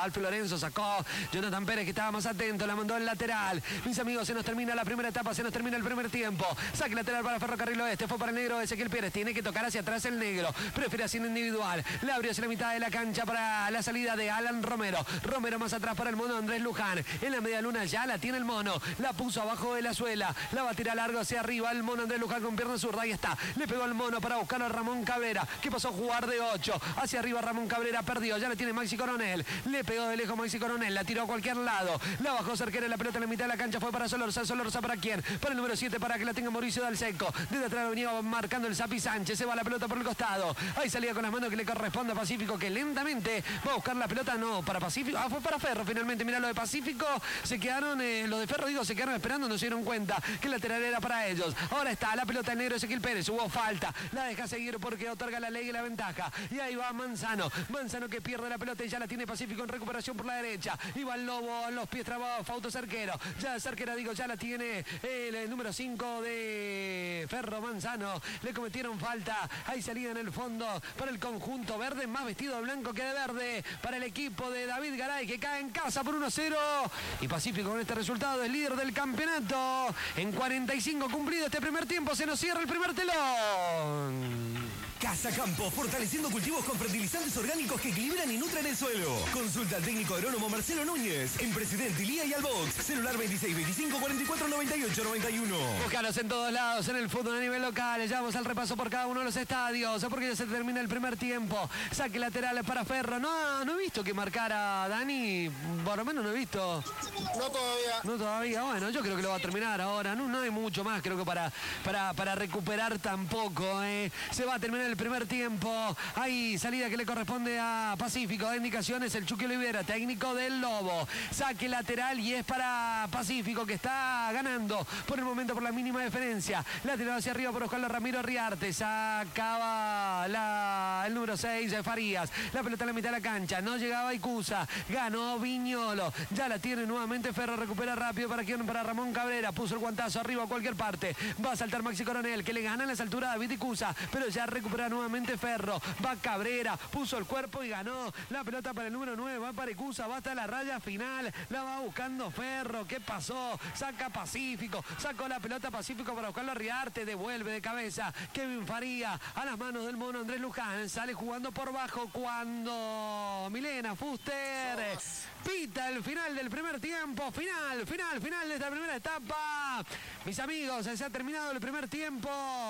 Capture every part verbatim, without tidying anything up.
Alfio Lorenzo sacó. Jonathan Pérez, que estaba más atento, la mandó al lateral. Mis amigos, se nos termina la primera etapa, se nos termina el primer tiempo. Saque lateral para Ferrocarril Oeste, fue para el negro Ezequiel Pérez. Tiene que tocar hacia atrás el negro. Prefiere haciendo individual. Le abrió hacia la mitad de la cancha para la salida de Alan Romero. Romero más atrás para el mono Andrés Luján. En la media luna ya la tiene el mono. La puso abajo de la suela. La va a tirar largo hacia arriba. El mono Andrés Luján con pierna zurda. Ahí está. Le pegó al mono para buscarlo a Ramón Cabrera, que pasó a jugar de ocho. Hacia arriba Ramón Cabrera perdió. Ya la tiene Maxi Coronel. Le pegó de lejos Maxi Coronel. La tiró a cualquier lado. La bajó cerquera. La pelota en la mitad de la cancha fue para Solorza. Solorza para quién? Para el número siete, para que la tenga Mauricio Dalseco. Desde atrás venía marcando el Zapi Sánchez. Se va la pelota por el costado. Ahí salía con las manos que le corresponde a Pacífico, que lentamente va a buscar la pelota. No, para Pacífico. Ah, fue para Ferro finalmente. Mira lo de Pacífico. Se quedaron, eh, los de Ferro, digo, se quedaron esperando. No se dieron cuenta que el lateral era para ellos. Ahora está la pelota del negro Ezequiel Pérez. Hubo falta. La deja seguir porque otorga la ley y la ventaja. Y ahí va Manzano. Manzano que pierde la pelota y ya la tiene Pacífico en recuperación por la derecha. Y va el Lobo a los pies trabados. Fausto Cerquero. Ya Cerquera, digo, ya la tiene el, el número cinco de Ferro. Manzano. Le cometieron falta. Ahí salía en el fondo para el conjunto verde. Más vestido de blanco que de verde. Para el equipo de David Garay, que cae en casa por uno a cero. Y Pacífico con este resultado es líder del campeonato. En cuarenta y cinco cumplido este primer tiempo. Se nos cierra el primer telón. Casa Campo, fortaleciendo cultivos con fertilizantes orgánicos que equilibran y nutren el suelo. Consulta al técnico agrónomo Marcelo Núñez en Presidente Ilía y Albox. Celular veintiséis veinticinco cuarenta y cuatro noventa y ocho noventa y uno. Búscalos en todos lados, en el fútbol a nivel local. Ya vamos al repaso por cada uno de los estadios, porque ya se termina el primer tiempo. Saque lateral para Ferro. No, no he visto que marcara Dani. Por lo menos no he visto. No todavía. No todavía. Bueno, yo creo que lo va a terminar ahora. No, no hay mucho más, creo que para, para, para recuperar tampoco. Eh. Se va a terminar el primer tiempo. Hay salida que le corresponde a Pacífico. De indicaciones el Chucky Olivera, técnico del Lobo. Saque lateral y es para Pacífico, que está ganando por el momento por la mínima diferencia. Lateral hacia arriba por Oscar Ramiro Riarte. Sacaba la, el número seis de Farías. La pelota en la mitad de la cancha. No llegaba Icusa. Ganó Viñolo. Ya la tiene nuevamente Ferro. Recupera rápido para quien, para Ramón Cabrera. Puso el guantazo arriba a cualquier parte. Va a saltar Maxi Coronel, que le gana en las alturas a David Icusa. Pero ya recupera nuevamente Ferro. Va Cabrera. Puso el cuerpo y ganó. La pelota para el número nueve. Va para Icusa. Va hasta la raya final. La va buscando Ferro. ¿Qué pasó? Saca Pacífico. Sacó la pelota Pacífico para buscarlo a Riarte. Devuelve de cabeza Kevin Faría a las manos del mono Andrés Luján. Sale jugando por bajo cuando Milena Fuster pita el final del primer tiempo. Final, final, final de esta primera etapa. Mis amigos, se ha terminado el primer tiempo.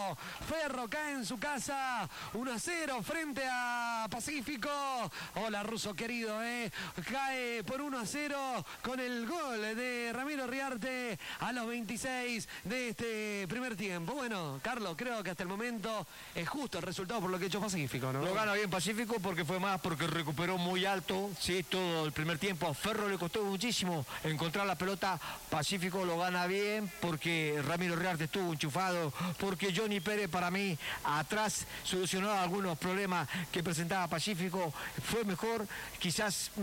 Ferro cae en su casa uno a cero frente a Pacífico. Hola, Ruso querido, eh. Cae por uno a cero con el gol de Ramiro Riarte a los veintiséis de este primer tiempo. Bueno, Carlos, creo que hasta el momento es justo el resultado por lo que ha hecho Pacífico, ¿no? Lo gana bien Pacífico porque fue más, porque recuperó muy alto, sí, todo el primer tiempo. A Ferro le costó muchísimo encontrar la pelota. Pacífico lo gana bien porque Ramiro Riarte estuvo enchufado, porque Johnny Pérez para mí atrás solucionó algunos problemas que presentaba Pacífico. Fue mejor, quizás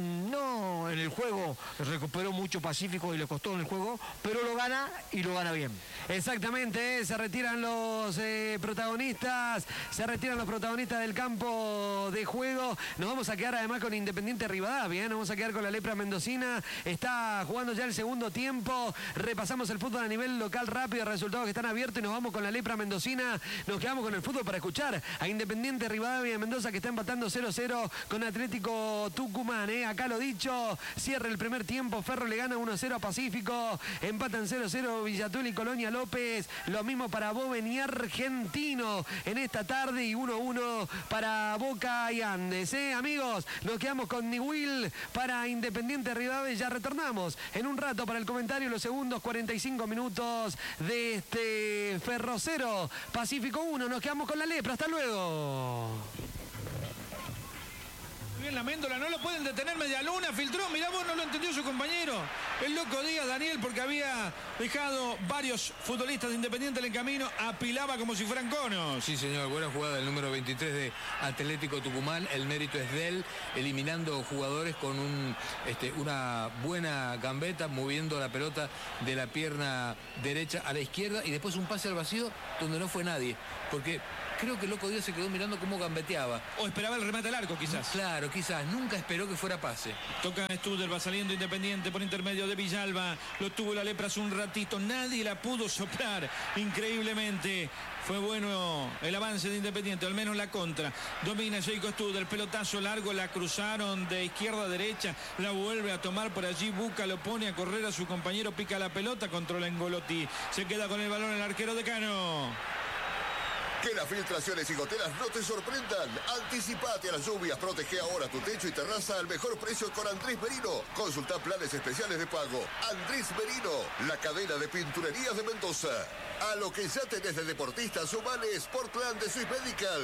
no en el juego, recuperó mucho Pacífico y le costó en el juego, pero lo gana y lo gana bien. Exactamente, se retiran los eh, protagonistas, se retiran los protagonistas del campo de juego. Nos vamos a quedar además con Independiente Rivadavia, ¿eh? Nos vamos a quedar con la Lepra Mendocina. Está jugando ya el segundo tiempo. Repasamos el fútbol a nivel local rápido, resultados que están abiertos y nos vamos con la Lepra Mendocina. Nos quedamos con el fútbol para escuchar a Independiente Rivadavia de Mendoza, que está empatando cero cero con Atlético Tucumán, ¿eh? Acá lo dicho, cierra el primer tiempo. Ferro le gana uno a cero a Pacífico. Empatan cero cero Villatuel y Colonia López. Lo mismo para Boven y Argentino en esta tarde. Y uno a uno para Boca y Andes, ¿eh? Amigos, nos quedamos con Niwil para Independiente Rivadavia. Ya retornamos en un rato para el comentario. Los segundos cuarenta y cinco minutos de este Ferro cero, Pacífico uno. Nos quedamos con la Lepra. Hasta luego. Bien, la Méndola, no lo pueden detener, media luna, filtró, mirá vos, no lo entendió su compañero. El loco Díaz, Daniel, porque había dejado varios futbolistas de Independiente en el camino, apilaba como si fueran conos. Sí, señor, buena jugada del número veintitrés de Atlético Tucumán, el mérito es de él, eliminando jugadores con un, este, una buena gambeta, moviendo la pelota de la pierna derecha a la izquierda y después un pase al vacío donde no fue nadie, porque creo que el Loco Díaz se quedó mirando cómo gambeteaba. O esperaba el remate al arco, quizás. Claro, quizás. Nunca esperó que fuera pase. Toca Studer, va saliendo Independiente por intermedio de Villalba. Lo tuvo la lepra hace un ratito. Nadie la pudo soplar. Increíblemente. Fue bueno el avance de Independiente, al menos la contra. Domina Jacob Studer, pelotazo largo, la cruzaron de izquierda a derecha, la vuelve a tomar por allí, Buca lo pone a correr a su compañero, pica la pelota, controla Engolotti. Se queda con el balón el arquero de Cano. Que las filtraciones y goteras no te sorprendan. Anticipate a las lluvias, protege ahora tu techo y terraza al mejor precio con Andrés Merino. Consulta planes especiales de pago. Andrés Merino, la cadena de pinturerías de Mendoza. A lo que ya tenés de deportista, sumale Sportland de Swiss Medical.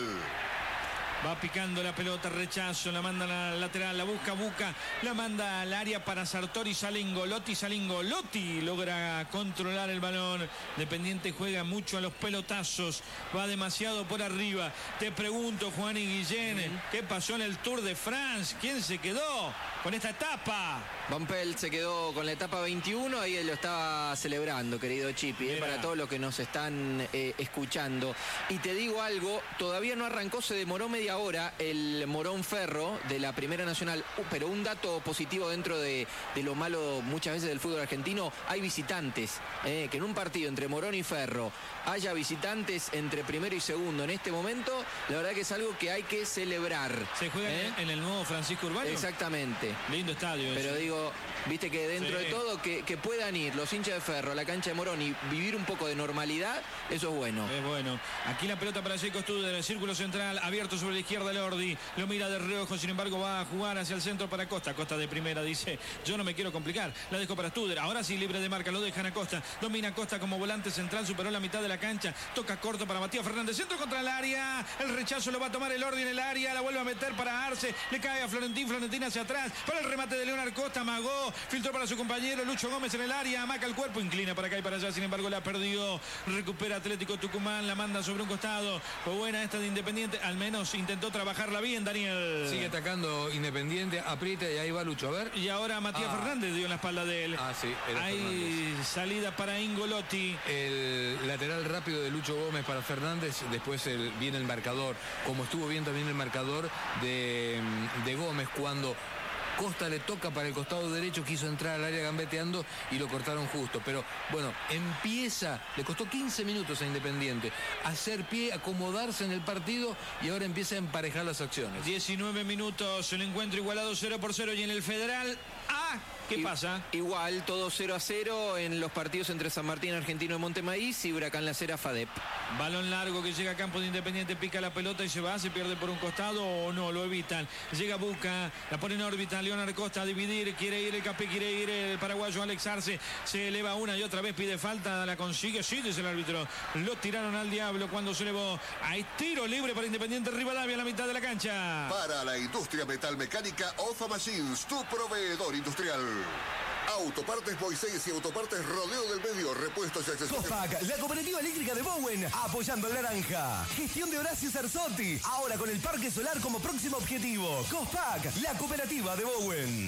Va picando la pelota, rechazo, la manda a la lateral, la busca, Buca, la manda al área para Sartori, sale Ingolotti, sale Ingolotti, logra controlar el balón. Independiente juega mucho a los pelotazos, va demasiado por arriba. Te pregunto, Juan y Guillén, ¿qué pasó en el Tour de France? ¿Quién se quedó con esta etapa? Van Pelt se quedó con la etapa veintiuno, ahí lo estaba celebrando, querido Chipi, eh, para todos los que nos están eh, escuchando. Y te digo algo, todavía no arrancó, se demoró media hora el Morón Ferro de la Primera Nacional, uh, pero un dato positivo dentro de, de lo malo muchas veces del fútbol argentino, hay visitantes, eh, que en un partido entre Morón y Ferro haya visitantes entre primero y segundo en este momento, la verdad que es algo que hay que celebrar. ¿Se juega ¿eh? en el nuevo Francisco Urbano? Exactamente. Lindo estadio. Pero ese. digo, viste que dentro Sí. de todo, que, que puedan ir los hinchas de Ferro a la cancha de Morón y vivir un poco de normalidad, eso es bueno. Es bueno. Aquí la pelota para Jacob Studer, el círculo central, abierto sobre la izquierda Lordi. Lo mira de reojo, sin embargo va a jugar hacia el centro para Costa. Costa de primera dice, yo no me quiero complicar. La dejo para Studer. Ahora sí, libre de marca, lo dejan a Costa. Domina Costa como volante central, superó la mitad de la cancha. Toca corto para Matías Fernández. Centro contra el área. El rechazo lo va a tomar el Lordi en el área. La vuelve a meter para Arce. Le cae a Florentín. Florentín hacia atrás. Para el remate de Leonard Costa. Amagó. Filtró para su compañero Lucho Gómez en el área. Amaca el cuerpo. Inclina para acá y para allá. Sin embargo, la perdió. Recupera Atlético Tucumán. La manda sobre un costado. Fue buena esta de Independiente. Al menos intentó trabajarla bien, Daniel. Sigue atacando Independiente. Aprieta y ahí va Lucho. A ver. Y ahora Matías Ah. Fernández dio en la espalda de él. Ah, sí. Era Hay Fernández. salida para Ingolotti. El lateral rápido de Lucho Gómez para Fernández, después el, viene el marcador, como estuvo bien también el marcador de, de Gómez cuando Costa le toca para el costado derecho, quiso entrar al área gambeteando y lo cortaron justo. Pero bueno, empieza, le costó quince minutos a Independiente hacer pie, acomodarse en el partido y ahora empieza a emparejar las acciones. diecinueve minutos, el encuentro igualado cero por cero y en el Federal A, ¿qué I- pasa? Igual, todo cero a cero en los partidos entre San Martín Argentino de Montemaíz y Huracán La Cera Fadep. Balón largo que llega a campo de Independiente, pica la pelota y se va, se pierde por un costado o no, lo evitan. Llega Buca, la pone en órbita, Leonard Costa a dividir, quiere ir el Capé, quiere ir el paraguayo Alex Arce, se eleva una y otra vez, pide falta, la consigue, sí, dice el árbitro. Lo tiraron al diablo cuando se elevó. Hay tiro libre para Independiente Rivadavia a la mitad de la cancha. Para la industria metalmecánica, Ofa Machines, tu proveedor industrial. Autopartes Moisés y Autopartes Rodeo del Medio, repuestos y accesorios. Cospac, la cooperativa eléctrica de Bowen, apoyando la naranja. Gestión de Horacio Cerzotti, ahora con el parque solar como próximo objetivo. Cospac, la cooperativa de Bowen.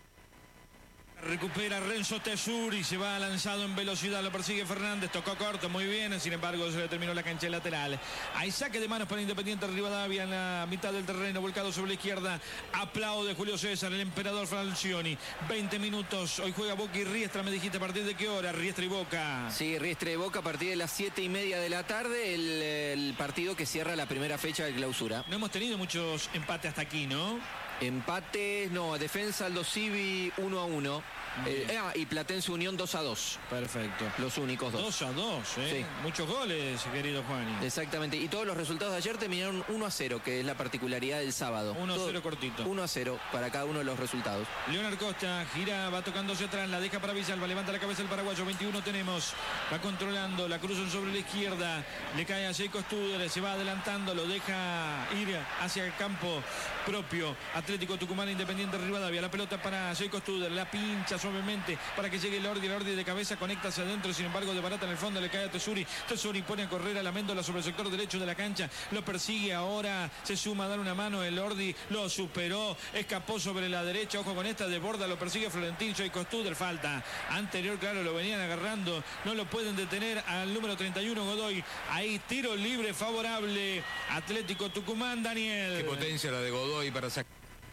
Recupera Renzo Tesuri, se va lanzado en velocidad, lo persigue Fernández, tocó corto, muy bien, sin embargo se le terminó la cancha lateral. Hay saque de manos para Independiente Rivadavia en la mitad del terreno, volcado sobre la izquierda. Aplaude Julio César, el emperador Falcioni. veinte minutos, hoy juega Boca y Riestra, me dijiste a partir de qué hora, Riestra y Boca. Sí, Riestra y Boca a partir de las siete y media de la tarde, el, el partido que cierra la primera fecha de clausura. No hemos tenido muchos empates hasta aquí, ¿no? Empates, no, Defensa Aldo Civi uno a uno. Eh, ah, y Platense Unión dos a dos. Perfecto. Los únicos dos. dos a dos, ¿eh? Sí. Muchos goles, querido Juani. Exactamente. Y todos los resultados de ayer terminaron uno a cero, que es la particularidad del sábado. uno a cero Todo- cortito. uno a cero para cada uno de los resultados. Leonard Costa gira, va tocándose atrás, la deja para Villalba, levanta la cabeza el paraguayo, veintiuno tenemos, va controlando, la cruzan sobre la izquierda, le cae a Jacob Studer, se va adelantando, lo deja ir hacia el campo propio. Atlético Tucumán, Independiente Rivadavia, la pelota para Jacob Studer, la pincha suavemente para que llegue el Lordi. El Lordi de cabeza conecta hacia adentro, sin embargo, de barata en el fondo le cae a Tesuri. Tesuri pone a correr a la Méndola sobre el sector derecho de la cancha. Lo persigue ahora, se suma a dar una mano. El Lordi lo superó, escapó sobre la derecha. Ojo con esta, de borda, lo persigue Florentín. Joy Costuder, falta anterior, claro, lo venían agarrando. No lo pueden detener al número treinta y uno, Godoy. Ahí tiro libre favorable. Atlético Tucumán, Daniel. Qué potencia la de Godoy para sacar.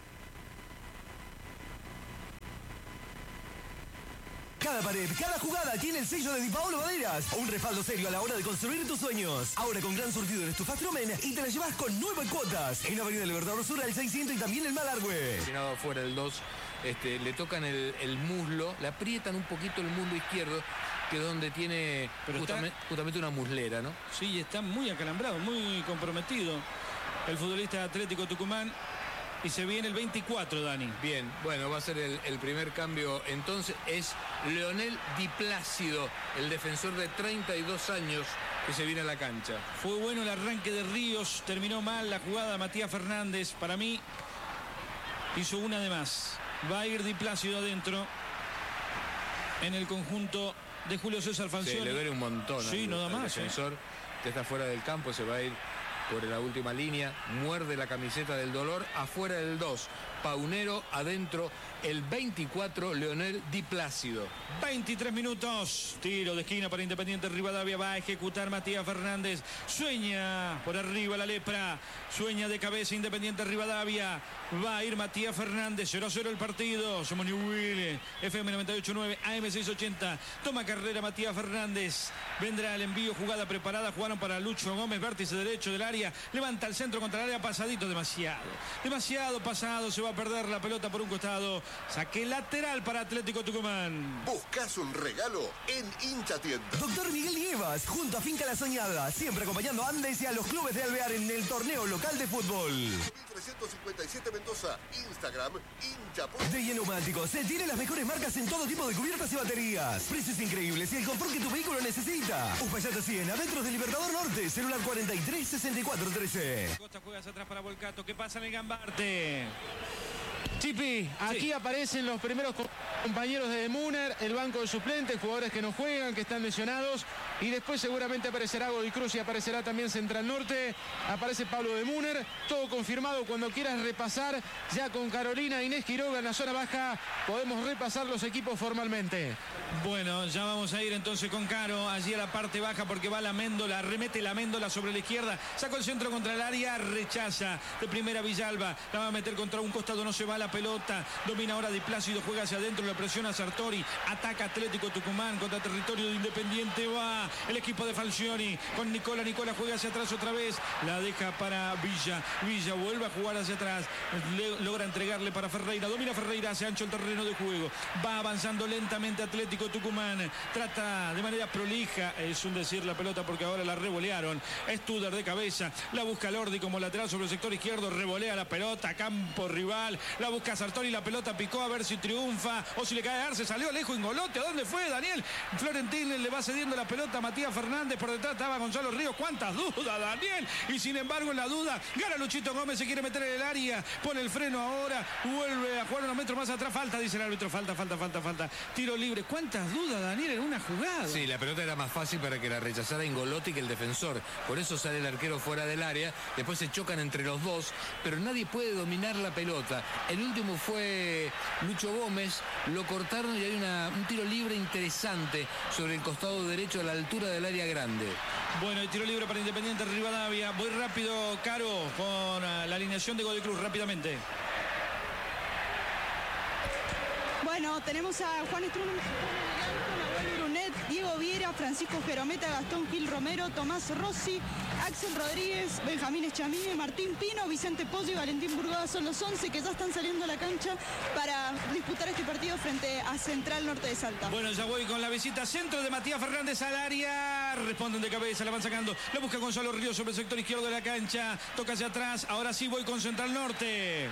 Cada pared, cada jugada tiene el sello de Di Paolo Maderas. Un respaldo serio a la hora de construir tus sueños. Ahora con gran surtido en Estufastromen y te la llevas con nueve cuotas. En Avenida Libertador Sur al seiscientos y también en Malargüe. Tirado afuera el dos, este, le tocan el, el muslo, le aprietan un poquito el muslo izquierdo, que es donde tiene justamente, está, justamente una muslera, ¿no? Sí, está muy acalambrado, muy comprometido el futbolista de Atlético Tucumán. Y se viene el veinticuatro, Dani. Bien, bueno, va a ser el, el primer cambio. Entonces es Leonel Di Plácido, el defensor de treinta y dos años, que se viene a la cancha. Fue bueno el arranque de Ríos, terminó mal la jugada. Matías Fernández, para mí, hizo una de más. Va a ir Di Plácido adentro en el conjunto de Julio César Falcioni. Sí, le duele un montón. Sí, al, nada al más. defensor, ¿eh? que está fuera del campo, se va a ir por la última línea, muerde la camiseta del dolor, afuera del dos, Paunero, adentro el veinticuatro, Leonel Di Plácido. veintitrés minutos, tiro de esquina para Independiente Rivadavia, va a ejecutar Matías Fernández, sueña por arriba la lepra, sueña de cabeza Independiente Rivadavia, va a ir Matías Fernández, cero a cero el partido, somos New Will, F M noventa y ocho punto nueve, A M seiscientos ochenta, toma carrera Matías Fernández, vendrá el envío, jugada preparada, jugaron para Lucho Gómez, vértice derecho del área, levanta el centro contra el área, pasadito, demasiado, demasiado pasado, se va a perder la pelota por un costado, saque lateral para Atlético Tucumán. Buscas un regalo en Hincha Tienda. Doctor Miguel Nievas, junto a Finca La Soñada, siempre acompañando a Andes y a los clubes de Alvear en el torneo local de fútbol. mil trescientos cincuenta y siete Mendoza, Instagram, hincha. De Neumáticos, se tiene las mejores marcas en todo tipo de cubiertas y baterías. Precios increíbles y el confort que tu vehículo necesita. Uspallata cien, a metros del Libertador Norte, celular cuarenta y tres sesenta y cuatro trece. Costa juega hacia atrás para Volcato, ¿qué pasa en el Gambarte? Chipi, aquí sí. aparecen los primeros compañeros de Muner, el banco de suplentes, jugadores que no juegan, que están lesionados, y después seguramente aparecerá Godoy Cruz y aparecerá también Central Norte, aparece Pablo de Muner, todo confirmado. Cuando quieras repasar ya con Carolina Inés Quiroga en la zona baja, podemos repasar los equipos formalmente. Bueno, ya vamos a ir entonces con Caro, allí a la parte baja porque va la Méndola, remete la Méndola sobre la izquierda, sacó el centro contra el área, rechaza de primera Villalba, la va a meter contra un costado, no se va la pelota, domina ahora Di Plácido, juega hacia adentro, la presiona Sartori, ataca Atlético Tucumán contra territorio de Independiente, va el equipo de Falcioni con Nicola, Nicola juega hacia atrás otra vez, la deja para Villa, Villa vuelve a jugar hacia atrás, le, logra entregarle para Ferreira, domina Ferreira, hace ancho el terreno de juego, va avanzando lentamente Atlético Tucumán, trata de manera prolija, es un decir la pelota porque ahora la revolearon, Studer de cabeza, la busca Lordi como lateral sobre el sector izquierdo, revolea la pelota, campo rival, la busca Sartori, la pelota picó a ver si triunfa o si le cae a Arce, salió lejos Ingolote, ¿a dónde fue Daniel? Florentín le va cediendo la pelota a Matías Fernández, por detrás estaba Gonzalo Ríos, cuántas dudas Daniel, y sin embargo en la duda, gana Luchito Gómez, se quiere meter en el área, pone el freno ahora, vuelve a jugar unos metros más atrás, falta, dice el árbitro, falta, falta, falta, falta, tiro libre, cuántas dudas Daniel en una jugada. Sí, la pelota era más fácil para que la rechazara Ingolotti que el defensor, por eso sale el arquero fuera del área, después se chocan entre los dos, pero nadie puede dominar la pelota. El último fue Lucho Gómez, lo cortaron y hay una, un tiro libre interesante sobre el costado derecho a la altura del área grande. Bueno, el tiro libre para Independiente Rivadavia, voy rápido, Caro, con la alineación de Godoy Cruz, rápidamente. Bueno, tenemos a Juan Estruno, Nahuel Brunet, Diego Viera, Francisco Jerometa, Gastón Gil Romero, Tomás Rossi, Axel Rodríguez, Benjamín Eschamine, Martín Pino, Vicente Pollo y Valentín Burgada son los once que ya están saliendo a la cancha para disputar este partido frente a Central Norte de Salta. Bueno, ya voy con la visita centro de Matías Fernández al área, responden de cabeza, la van sacando, la busca Gonzalo Ríos sobre el sector izquierdo de la cancha, toca hacia atrás, ahora sí voy con Central Norte.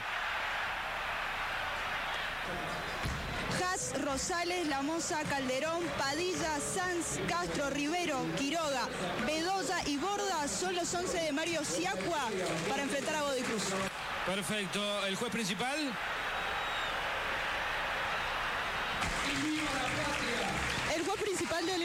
Haas, Rosales, Lamosa, Calderón, Padilla, Sanz, Castro, Rivero, Quiroga, Bedoya y Borda son los once de Mario Siacua para enfrentar a Godoy Cruz. Perfecto, el juez principal.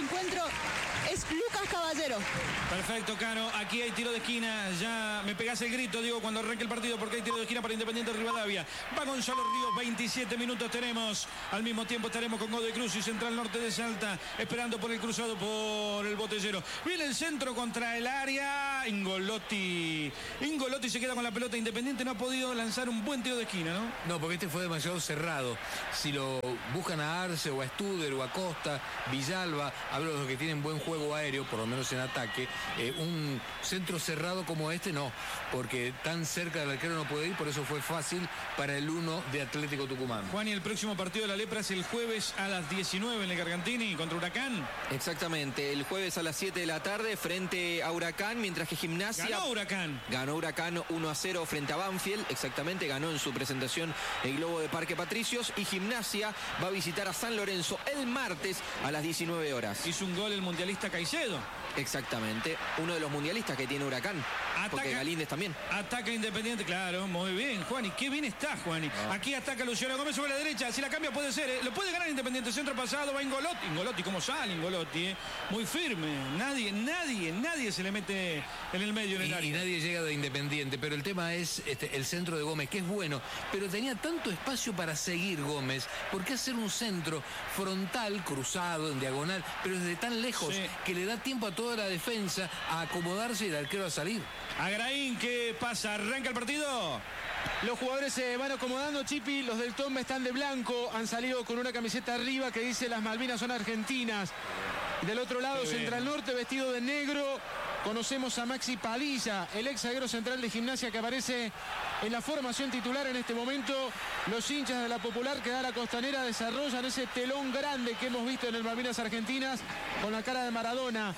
encuentro es Lucas Caballero. Perfecto, Cano. Aquí hay tiro de esquina. Ya me pegás el grito, digo, cuando arranque el partido, porque hay tiro de esquina para Independiente Rivadavia. Va Gonzalo Ríos, veintisiete minutos tenemos. Al mismo tiempo estaremos con Godoy Cruz y Central Norte de Salta, esperando por el cruzado por el Botellero. Viene el centro contra el área. Ingolotti. Ingolotti se queda con la pelota. Independiente no ha podido lanzar un buen tiro de esquina, ¿no? No, porque este fue demasiado cerrado. Si lo buscan a Arce o a Studer o a Costa, Villalba, hablo de los que tienen buen juego aéreo, por lo menos en ataque, eh, un centro cerrado como este no, porque tan cerca del arquero no puede ir, por eso fue fácil para el uno de Atlético Tucumán. Juan, y el próximo partido de la Lepra es el jueves a las diecinueve en el Gargantini contra Huracán. Exactamente, el jueves a las siete de la tarde frente a Huracán, mientras que Gimnasia... Ganó Huracán. Ganó Huracán uno a cero frente a Banfield, exactamente, ganó en su presentación el Globo de Parque Patricios, y Gimnasia va a visitar a San Lorenzo el martes a las diecinueve horas. Hizo un gol el mundialista Caicedo. Exactamente, uno de los mundialistas que tiene Huracán. Ataca, porque Galíndez también. Ataca Independiente, claro, muy bien, Juani. Qué bien está, Juani. No. Aquí ataca Luciano Gómez sobre la derecha. Si la cambia puede ser, ¿eh? Lo puede ganar Independiente. Centro pasado, va Ingolotti. Ingolotti, ¿cómo sale Ingolotti? Eh? Muy firme. Nadie, nadie, nadie se le mete en el medio en el y, área. Y nadie llega de Independiente. Pero el tema es este, el centro de Gómez, que es bueno. Pero tenía tanto espacio para seguir Gómez. ¿Por qué hacer un centro frontal, cruzado, en diagonal, pero desde tan lejos, sí, que le da tiempo a toda la defensa a acomodarse y el arquero a salir? Agraín, ¿qué pasa? ¿Arranca el partido? Los jugadores se van acomodando, Chipi. Los del Tomba están de blanco. Han salido con una camiseta arriba que dice las Malvinas son argentinas. Del otro lado, Central Norte, vestido de negro. Conocemos a Maxi Padilla, el ex zaguero central de Gimnasia, que aparece en la formación titular en este momento. Los hinchas de la Popular, que da la Costanera, desarrollan ese telón grande que hemos visto en el Malvinas Argentinas, con la cara de Maradona,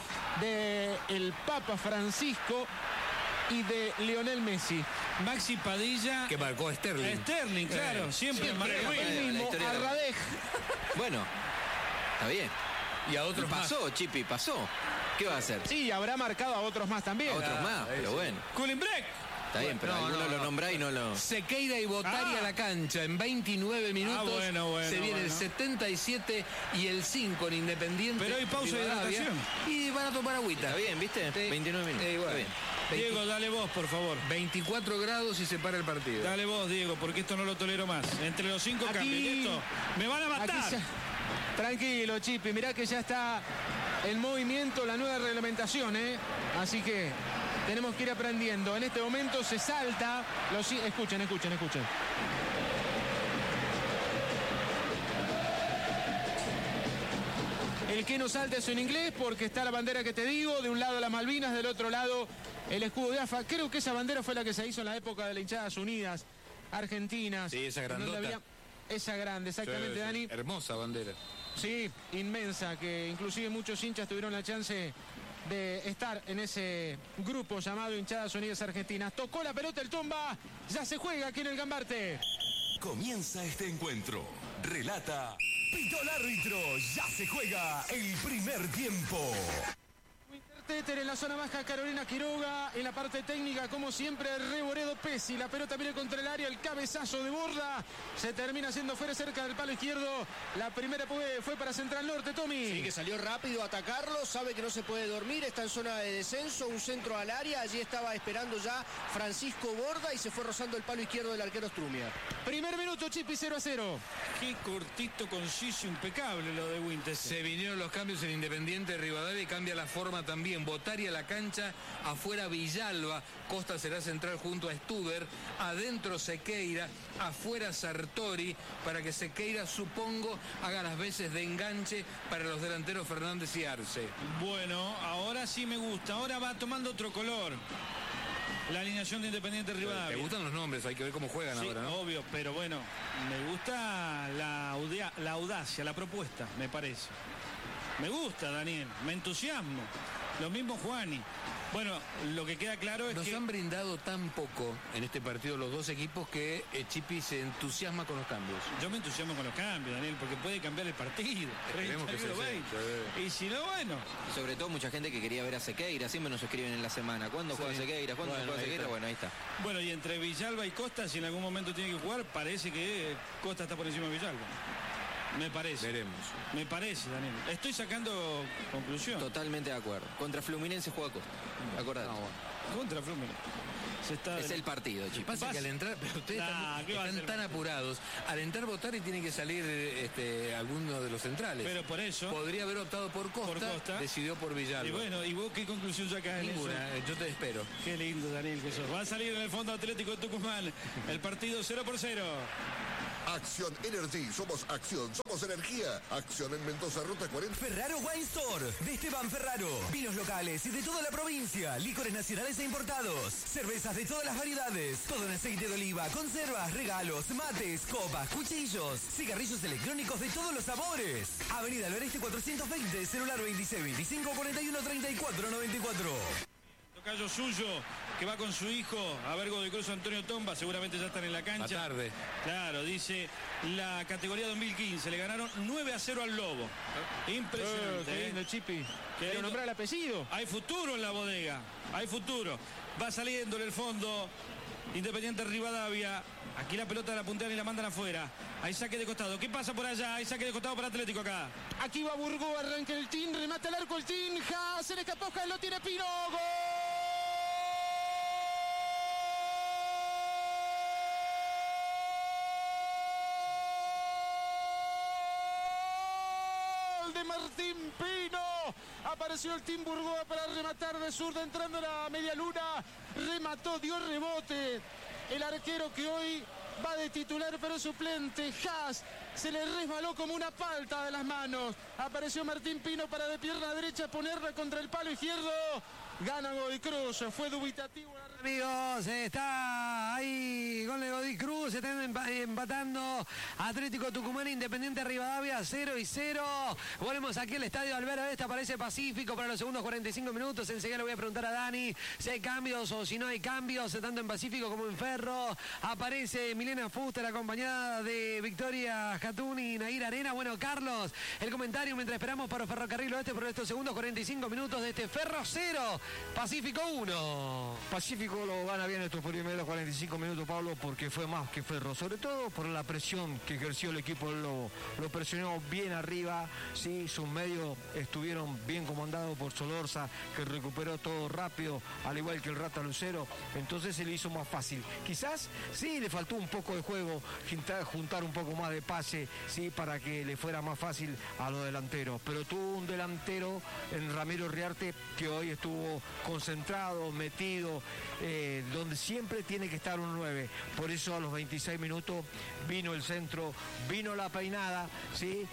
de el Papa Francisco y de Lionel Messi. Maxi Padilla, que marcó a Sterling. Sterling, claro, eh, siempre, siempre marcó el mismo, a Radej. Bueno, está bien. Y a otros pasó, más. Chipi, pasó. ¿Qué va a hacer? Sí, habrá marcado a otros más también. A otros ah, más, pero sí. bueno. Cooling break. Está bien, pero no, alguno no, lo no. nombra y no lo... Sequeira y Bottari Ah. a la cancha en veintinueve minutos. Ah, bueno, bueno, se viene bueno. el setenta y siete y el cinco en Independiente. Pero hay pausa de Rivadavia, hidratación. y van a tomar agüita. Está bien, ¿viste? Sí. veintinueve minutos. Eh, bueno. Está bien. Diego, dale vos, por favor. veinticuatro grados y se para el partido. Dale vos, Diego, porque esto no lo tolero más. Entre los cinco Aquí- cambios. Esto me van a matar. Aquí ya- Tranquilo, Chipi, mirá que ya está en movimiento la nueva reglamentación, ¿eh? Así que tenemos que ir aprendiendo. En este momento se salta. Los... Escuchen, escuchen, escuchen. El que no salta es en inglés, porque está la bandera que te digo, de un lado las Malvinas, del otro lado el escudo de A F A. Creo que esa bandera fue la que se hizo en la época de las hinchadas unidas argentinas. Sí, esa en donde grandota. había- Esa grande, exactamente, Sí, sí. Dani. Hermosa bandera. Sí, inmensa, que inclusive muchos hinchas tuvieron la chance de estar en ese grupo llamado Hinchadas Unidas Argentinas. Tocó la pelota el Tomba, ya se juega aquí en el Gambarte. Comienza este encuentro. Relata. Pitó el árbitro. Ya se juega el primer tiempo. Teter en la zona baja, Carolina Quiroga en la parte técnica, como siempre, Reboredo Pesi. La pelota viene contra el área, el cabezazo de Borda. Se termina haciendo fuera cerca del palo izquierdo. La primera fue, fue para Central Norte, Tommy. Sí, que salió rápido a atacarlo, sabe que no se puede dormir, está en zona de descenso, un centro al área, allí estaba esperando ya Francisco Borda y se fue rozando el palo izquierdo del arquero Strumia. Primer minuto, Chipi, cero a cero. Qué cortito, conciso, impecable lo de Winter. Se vinieron los cambios en Independiente Rivadavia y cambia la forma también. Bottari a la cancha, afuera Villalba, Costa será central junto a Studer, adentro Sequeira, afuera Sartori, para que Sequeira, supongo, haga las veces de enganche para los delanteros Fernández y Arce. Bueno, ahora sí me gusta, ahora va tomando otro color. La alineación de Independiente Rivadavia. ¿Te gustan los nombres? Hay que ver cómo juegan Sí, ahora, ¿no? obvio, pero bueno, me gusta la, audia- la audacia, la propuesta, me parece. Me gusta, Daniel, me entusiasmo. Lo mismo Juani. Bueno, lo que queda claro es Nos que... han brindado tan poco en este partido los dos equipos que eh, Chipi se entusiasma con los cambios. Yo me entusiasmo con los cambios, Daniel, porque puede cambiar el partido. Esperemos que treinta, sea así, veinte. Y si no, bueno. Sobre todo mucha gente que quería ver a Sequeira, siempre nos escriben en la semana. ¿Cuándo Sí. juega Sequeira? ¿Cuándo Bueno, juega ahí Sequeira? está. Bueno, ahí está. Bueno, y entre Villalba y Costa, si en algún momento tiene que jugar, parece que Costa está por encima de Villalba. Me parece. Veremos. Me parece, Daniel. Estoy sacando conclusión. Totalmente de acuerdo. Contra Fluminense juega Costa. Acordate. No, bueno. Contra Fluminense. Se está Es el partido, chicos. Pasa que al entrar, pero ustedes Nah, están, ¿qué va a están hacer? tan apurados. Al entrar votar y tiene que salir este, alguno de los centrales. Pero por eso. Podría haber optado por Costa, Por Costa. decidió por Villalba. Y bueno, ¿y vos qué conclusión sacás en eso? Ninguna, eh, yo te espero. Qué lindo, Daniel, que sos. Va a salir en el Fondo Atlético de Tucumán el partido cero por cero. Acción Energy, somos acción, somos energía. Acción en Mendoza, Ruta cuarenta. Ferraro Wine Store, de Esteban Ferraro. Vinos locales y de toda la provincia. Licores nacionales e importados. Cervezas de todas las variedades. Todo en aceite de oliva, conservas, regalos, mates, copas, cuchillos. Cigarrillos electrónicos de todos los sabores. Avenida Albereste cuatrocientos veinte, celular veintiséis veinticinco cuarenta y uno treinta y cuatro noventa y cuatro. Tocayo suyo, que va con su hijo a ver Godoy Cruz Antonio Tomba, seguramente ya están en la cancha. Va tarde. Claro, dice la categoría dos mil quince, le ganaron nueve a cero al Lobo. Impresionante. Oh, qué ¿eh? lindo, Chipi. Qué Quiero lindo. nombrar el apellido. Hay futuro en la bodega, hay futuro. Va saliendo en el fondo Independiente Rivadavia. Aquí la pelota la puntean y la mandan afuera. Hay saque de costado. ¿Qué pasa por allá? Hay saque de costado para Atlético acá. Aquí va Burgó, arranca el Tin, remata el arco el Tin. Ja, se le escapó, Ja, lo tiene Pino. ¡Gol! De Martín Pino. Apareció el Team Burgoa para rematar de zurda entrando a la media luna. Remató, dio rebote. El arquero que hoy va de titular pero suplente, Haas, se le resbaló como una palta de las manos. Apareció Martín Pino para de pierna derecha ponerla contra el palo izquierdo. Gana Godoy Cruz, fue dubitativo. Amigos, está ahí gol de Godoy Cruz, se están empa- empatando Atlético Tucumán, Independiente Rivadavia, cero y cero. Volvemos aquí al estadio Alberto Esta, parece Pacífico para los segundos cuarenta y cinco minutos. Enseguida le voy a preguntar a Dani si hay cambios o si no hay cambios, tanto en Pacífico como en Ferro. Aparece Milena Fuster acompañada de Victoria Jatún y Nair Arena. Bueno, Carlos, el comentario mientras esperamos para Ferrocarril Oeste por estos segundos cuarenta y cinco minutos de este Ferro cero, Pacífico uno. Pacífico lo gana bien estos primeros cuarenta y cinco minutos, Pablo, porque fue más que Ferro, sobre todo por la presión que ejerció el equipo del Lobo. Lo presionó bien arriba, sí, sus medios estuvieron bien comandados por Solorza, que recuperó todo rápido, al igual que el Rata Lucero, entonces se le hizo más fácil. Quizás sí le faltó un poco de juego, juntar, juntar un poco más de pase, sí, para que le fuera más fácil a los delanteros, pero tuvo un delantero en Ramiro Riarte que hoy estuvo concentrado, metido, eh, donde siempre tiene que estar un nueve. Por eso a los veintiséis minutos vino el centro, vino la peinada, ¿sí?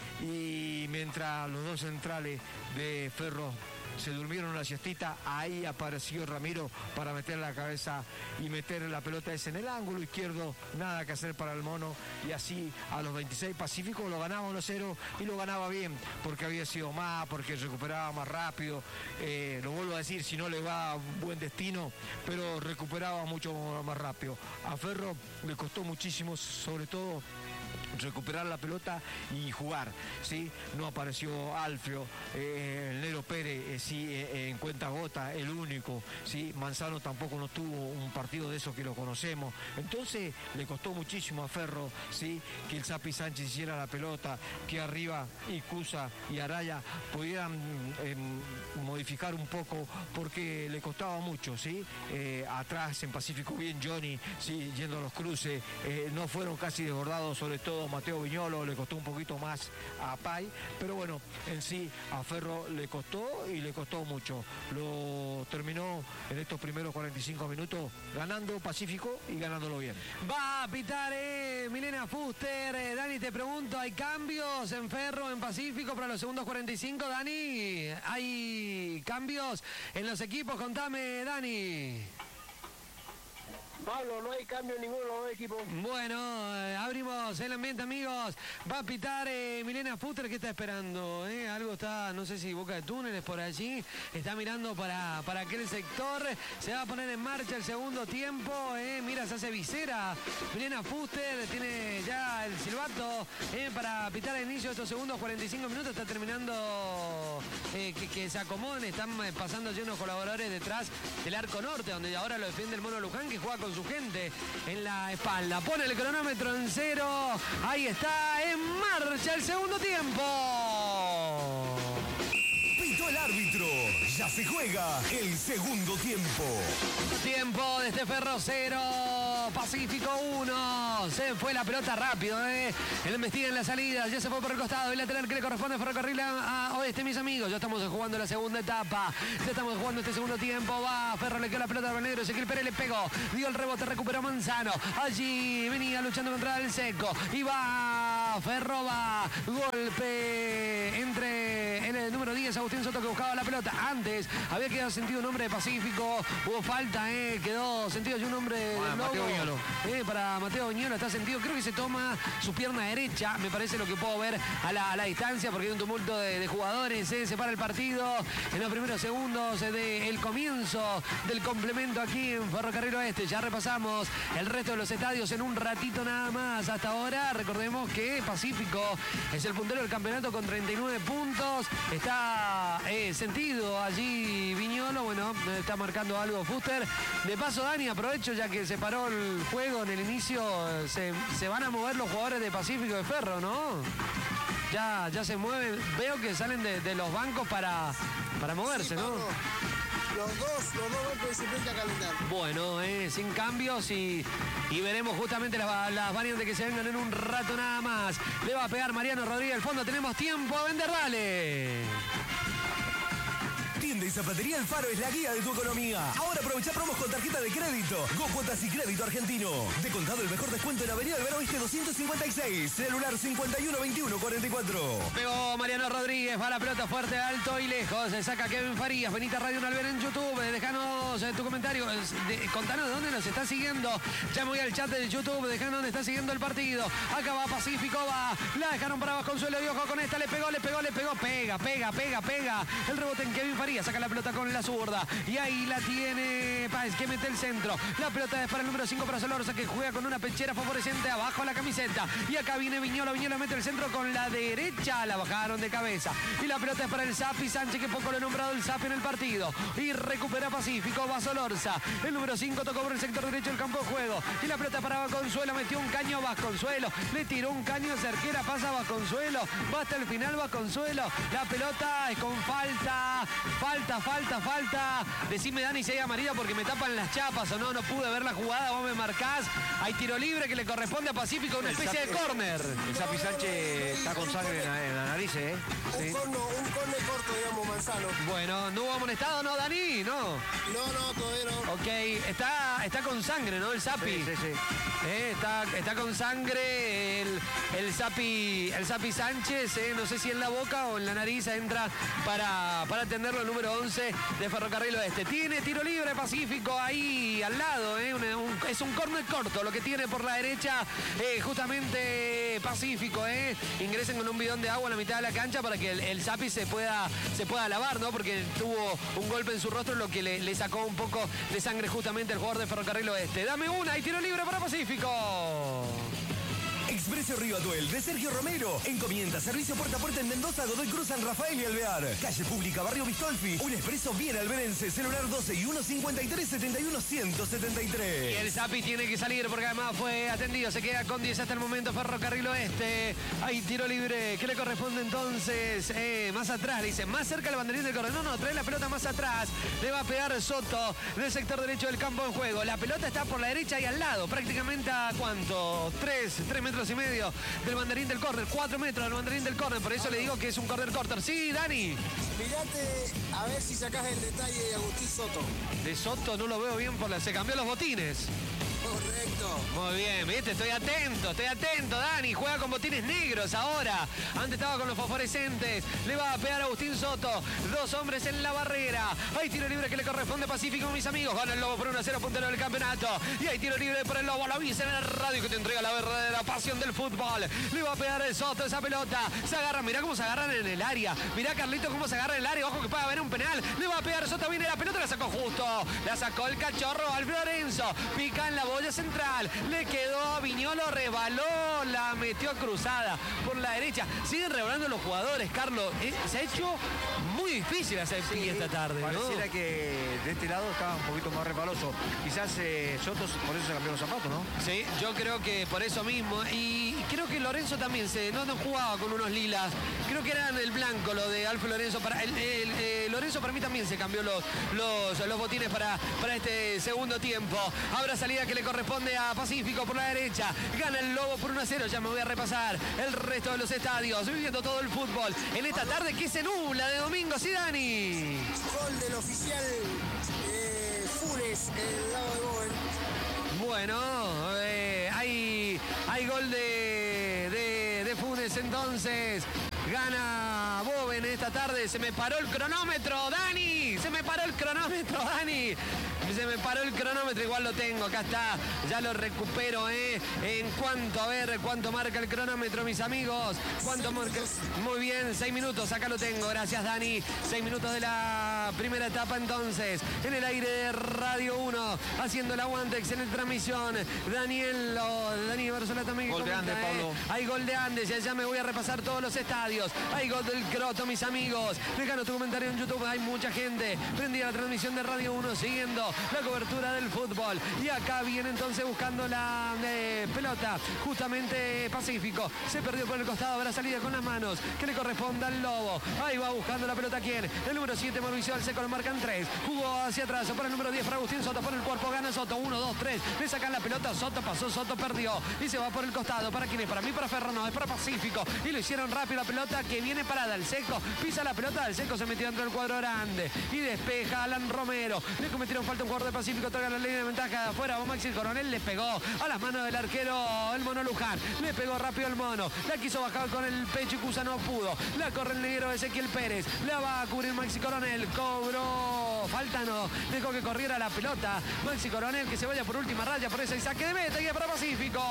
Y mientras los dos centrales de Ferro se durmieron una siestita, ahí apareció Ramiro para meter la cabeza y meter la pelota esa en el ángulo izquierdo, nada que hacer para el mono, y así a los veintiséis Pacífico lo ganaba uno cero y lo ganaba bien, porque había sido más, porque recuperaba más rápido, eh, lo vuelvo a decir, si no le va buen destino, pero recuperaba mucho más rápido. A Ferro le costó muchísimo, sobre todo recuperar la pelota y jugar, ¿sí? No apareció Alfio, eh, el Nero Pérez, eh, sí, eh, en cuenta gota, el único, ¿sí? Manzano tampoco no tuvo un partido de esos que lo conocemos, entonces le costó muchísimo a Ferro, ¿sí? Que el Zapi Sánchez hiciera la pelota, que arriba Icusa y Araya pudieran eh, modificar un poco, porque le costaba mucho, ¿sí? Eh, atrás en Pacífico bien Johnny, ¿sí? Yendo a los cruces, eh, no fueron casi desbordados, sobre todo Mateo Viñolo, le costó un poquito más a Pay, pero bueno, en sí a Ferro le costó y le costó mucho. Lo terminó en estos primeros cuarenta y cinco minutos ganando Pacífico y ganándolo bien. Va a pitar eh, Milena Fuster. Eh, Dani, te pregunto, ¿hay cambios en Ferro, en Pacífico para los segundos cuarenta y cinco? Dani, ¿hay cambios en los equipos? Contame, Dani. Pablo, no hay cambio en ninguno de los dos equipos. Bueno, eh, abrimos el ambiente, amigos. Va a pitar eh, Milena Fuster. ¿Qué está esperando? Eh? Algo está, no sé si Boca de Túneles por allí. Está mirando para, para aquel sector. Se va a poner en marcha el segundo tiempo. Eh. Mira, se hace visera. Milena Fuster tiene ya el silbato eh, para pitar el inicio de estos segundos cuarenta y cinco minutos. Está terminando eh, que, que se acomoden. Están pasando llenos colaboradores detrás del arco norte, donde ahora lo defiende el Mono Luján, que juega con con su gente en la espalda. Pone el cronómetro en cero. Ahí está, en marcha el segundo tiempo. Pitó el árbitro. Ya se juega el segundo tiempo. Tiempo de este Ferro cero, Pacífico uno. Se fue la pelota rápido, ¿eh? El Mestina en la salida, ya se fue por el costado. El lateral que le corresponde a Ferrocarril a, a Oeste, mis amigos. Ya estamos jugando la segunda etapa. Ya estamos jugando este segundo tiempo. Va, Ferro le quedó la pelota al negro. Ezequiel Pérez le pegó. Dio el rebote, recuperó Manzano. Allí venía luchando contra el Seco. Y va, Ferro va. Golpe entre el número diez, Agustín Soto, que buscaba la pelota. Antes había quedado sentido un hombre de Pacífico. Hubo falta, eh. Quedó sentido ya un hombre de Mateo Viñolo. Eh, para Mateo Viñolo está sentido. Creo que se toma su pierna derecha. Me parece lo que puedo ver a la, a la distancia, porque hay un tumulto de, de jugadores. Eh. Se para el partido en los primeros segundos del comienzo del complemento aquí en Ferrocarril Oeste. Ya repasamos el resto de los estadios en un ratito nada más. Hasta ahora, recordemos que Pacífico es el puntero del campeonato con treinta y nueve puntos. Está eh, sentido allí Viñolo. Bueno, está marcando algo Fuster. De paso, Dani, aprovecho ya que se paró el juego en el inicio. Se, se van a mover los jugadores de Pacífico de Ferro, ¿no? Ya, ya se mueven. Veo que salen de, de los bancos para, para moverse, Sí, ¿no? Los dos, los dos bancos de suplente a calentar. Bueno, eh, sin cambios y, y veremos justamente las, las variantes que se vengan en un rato nada más. Le va a pegar Mariano Rodríguez al fondo. Tenemos tiempo a vender, dale. Tienda y Zapatería El Faro es la guía de tu economía. Ahora aprovecha promos con tarjeta de crédito. Go Cuotas y Crédito Argentino. De contado el mejor descuento en Avenida Alberto Oeste doscientos cincuenta y seis. Celular cincuenta y uno veintiuno cuarenta y cuatro. Pegó Mariano Rodríguez, va la pelota fuerte, alto y lejos. Se saca Kevin Farías. Benita Radio Nalver en YouTube. Dejanos eh, tu comentario. De, contanos de dónde nos está siguiendo. Ya me voy al chat del YouTube. Dejanos dónde está siguiendo el partido. Acá va Pacífico, va. La dejaron para Vasconcelos y ojo con esta. Le pegó, le pegó, le pegó. Pega, pega, pega, pega. El rebote en Kevin Farías. Saca la pelota con la zurda. Y ahí la tiene Páez, que mete el centro. La pelota es para el número cinco para Solorza, que juega con una pechera favorecente abajo la camiseta. Y acá viene Viñolo. Viñolo mete el centro con la derecha. La bajaron de cabeza. Y la pelota es para el Zapi Sánchez, que poco lo ha nombrado el Zapi en el partido. Y recupera Pacífico. Va Solorza. El número cinco tocó por el sector derecho del campo de juego. Y la pelota para Vasconcelos. Metió un caño a Vasconcelos. Le tiró un caño cerquera. Pasa a Vasconcelos. Va hasta el final Vasconcelos. La pelota es con falta. Falta, falta, falta. Decime, Dani, si hay amarilla porque me tapan las chapas o no. No pude ver la jugada. Vos me marcás. Hay tiro libre que le corresponde a Pacífico. Una especie de córner. El Zapi Sánchez está con sangre en la, en la nariz, ¿eh? Un Sí. corno, un corne corto, digamos, Manzano. Bueno, ¿no hubo amonestado, no, Dani? No. No, no, todavía no. Ok, está, está con sangre, ¿no? El Zapi. Sí, sí, sí. Eh, está, está con sangre el, el Zapi, el Zapi Sánchez, eh, no sé si en la boca o en la nariz entra para, para atenderlo el número once de Ferrocarril Oeste. Tiene tiro libre Pacífico ahí al lado, eh, un, un, es un córner corto lo que tiene por la derecha eh, justamente Pacífico. Eh. Ingresen con un bidón de agua a la mitad de la cancha para que el, el Zapi se pueda, se pueda lavar, ¿no? Porque tuvo un golpe en su rostro, lo que le, le sacó un poco de sangre justamente al jugador de Ferrocarril Oeste. Dame una y tiro libre para Pacífico. Expreso Río Atuel de Sergio Romero. Encomienda servicio puerta a puerta en Mendoza, Godoy Cruz, San Rafael y Alvear. Calle Pública, Barrio Vistolfi. Un expreso bien alberense. Celular doce y uno cincuenta y tres setenta y uno ciento setenta y tres. Y el Zapi tiene que salir porque además fue atendido. Se queda con diez hasta el momento Ferrocarril Oeste. Hay tiro libre. ¿Qué le corresponde entonces? Eh, más atrás, dice. Más cerca el banderín del córner. No, no, trae la pelota más atrás. Le va a pegar Soto del sector derecho del campo en juego. La pelota está por la derecha y al lado. Prácticamente a ¿cuánto? Tres, tres metros y medio del banderín del córner. Cuatro metros del banderín del córner. Por eso le digo que es un córner corter. Sí, Dani. Mirate a ver si sacás el detalle de Agustín Soto. De Soto no lo veo bien por la... Se cambió los botines. Correcto. Muy bien, viste, estoy atento, estoy atento, Dani. Juega con botines negros ahora. Antes estaba con los fosforescentes. Le va a pegar a Agustín Soto. Dos hombres en la barrera. Hay tiro libre que le corresponde a Pacífico, mis amigos. Gana el Lobo por uno a cero, puntero del campeonato. Y hay tiro libre por el Lobo. La avisa en el radio que te entrega la verdadera pasión del fútbol. Le va a pegar el Soto esa pelota. Se agarra, mirá cómo se agarran en el área. Mirá Carlito cómo se agarra en el área. Ojo que puede haber un penal. Le va a pegar Soto, viene la pelota, la sacó justo. La sacó el cachorro al Florenzo. Pica en la boya, línea central. Le quedó a Viñolo, rebaló, la metió cruzada por la derecha. Siguen rebalando los jugadores, Carlos. Eh, se ha hecho muy difícil hacer sí, pie esta tarde, pareciera ¿no? que de este lado estaba un poquito más resbaloso. Quizás eh, Soto por eso se cambió los zapatos, ¿no? Sí, yo creo que por eso mismo. Y creo que Lorenzo también se no, no jugaba con unos lilas. Creo que eran el blanco lo de Alfio Lorenzo. Para, el, el, el, Lorenzo para mí también se cambió los, los, los botines para, para este segundo tiempo. Habrá salida que le corresponde a Pacífico por la derecha. Gana el Lobo por uno a cero. Ya me voy a repasar el resto de los estadios. Viviendo todo el fútbol en esta tarde que se nubla de domingo. Sí, Dani. Gol del oficial eh, Funes, el lado de Bowen. Bueno, eh, hay, hay gol de, de, de Funes entonces. Gana Bowen esta tarde. Se me paró el cronómetro, Dani. Se me paró el cronómetro, Dani. Se me paró el cronómetro, igual lo tengo, acá está, ya lo recupero, ¿eh? En cuanto, a ver, cuánto marca el cronómetro, mis amigos, cuánto marca, muy bien, seis minutos, acá lo tengo, gracias Dani, seis minutos de la primera etapa entonces, en el aire de Radio uno, haciendo el aguante, excelente transmisión, Daniel, oh, Dani Barzola también. Gol de Andes, ¿eh? Pablo. Hay gol de Andes, ya, ya me voy a repasar todos los estadios, hay gol del Croto, mis amigos, déjanos tu comentario en YouTube, hay mucha gente, prendida la transmisión de Radio uno, siguiendo la cobertura del fútbol. Y acá viene entonces buscando la eh, pelota. Justamente Pacífico. Se perdió por el costado de la salida con las manos. Que le corresponde al Lobo. Ahí va buscando la pelota. ¿Quién? El número siete, Mauricio Alseco, lo marcan tres. Jugó hacia atrás. Para el número diez, para Agustín Soto. Pone el cuerpo. Gana Soto. uno, dos, tres. Le sacan la pelota. Soto pasó. Soto perdió. Y se va por el costado. ¿Para quién es? Para mí, para Ferro. No, es para Pacífico. Y lo hicieron rápido la pelota que viene parada. Alseco pisa la pelota. Alseco se metió dentro del cuadro grande. Y despeja Alan Romero. Le cometieron falta un jugador de Pacífico. Toca la línea de ventaja de afuera. Va Maxi Coronel. Le pegó a las manos del arquero el Mono Luján. Le pegó rápido el Mono. La quiso bajar con el pecho y Cusa no pudo. La corre el negro Ezequiel Pérez. La va a cubrir Maxi Coronel. Cobró. Falta no. Dejó que corriera la pelota. Maxi Coronel que se vaya por última raya. Por eso el saque de meta y es para Pacífico.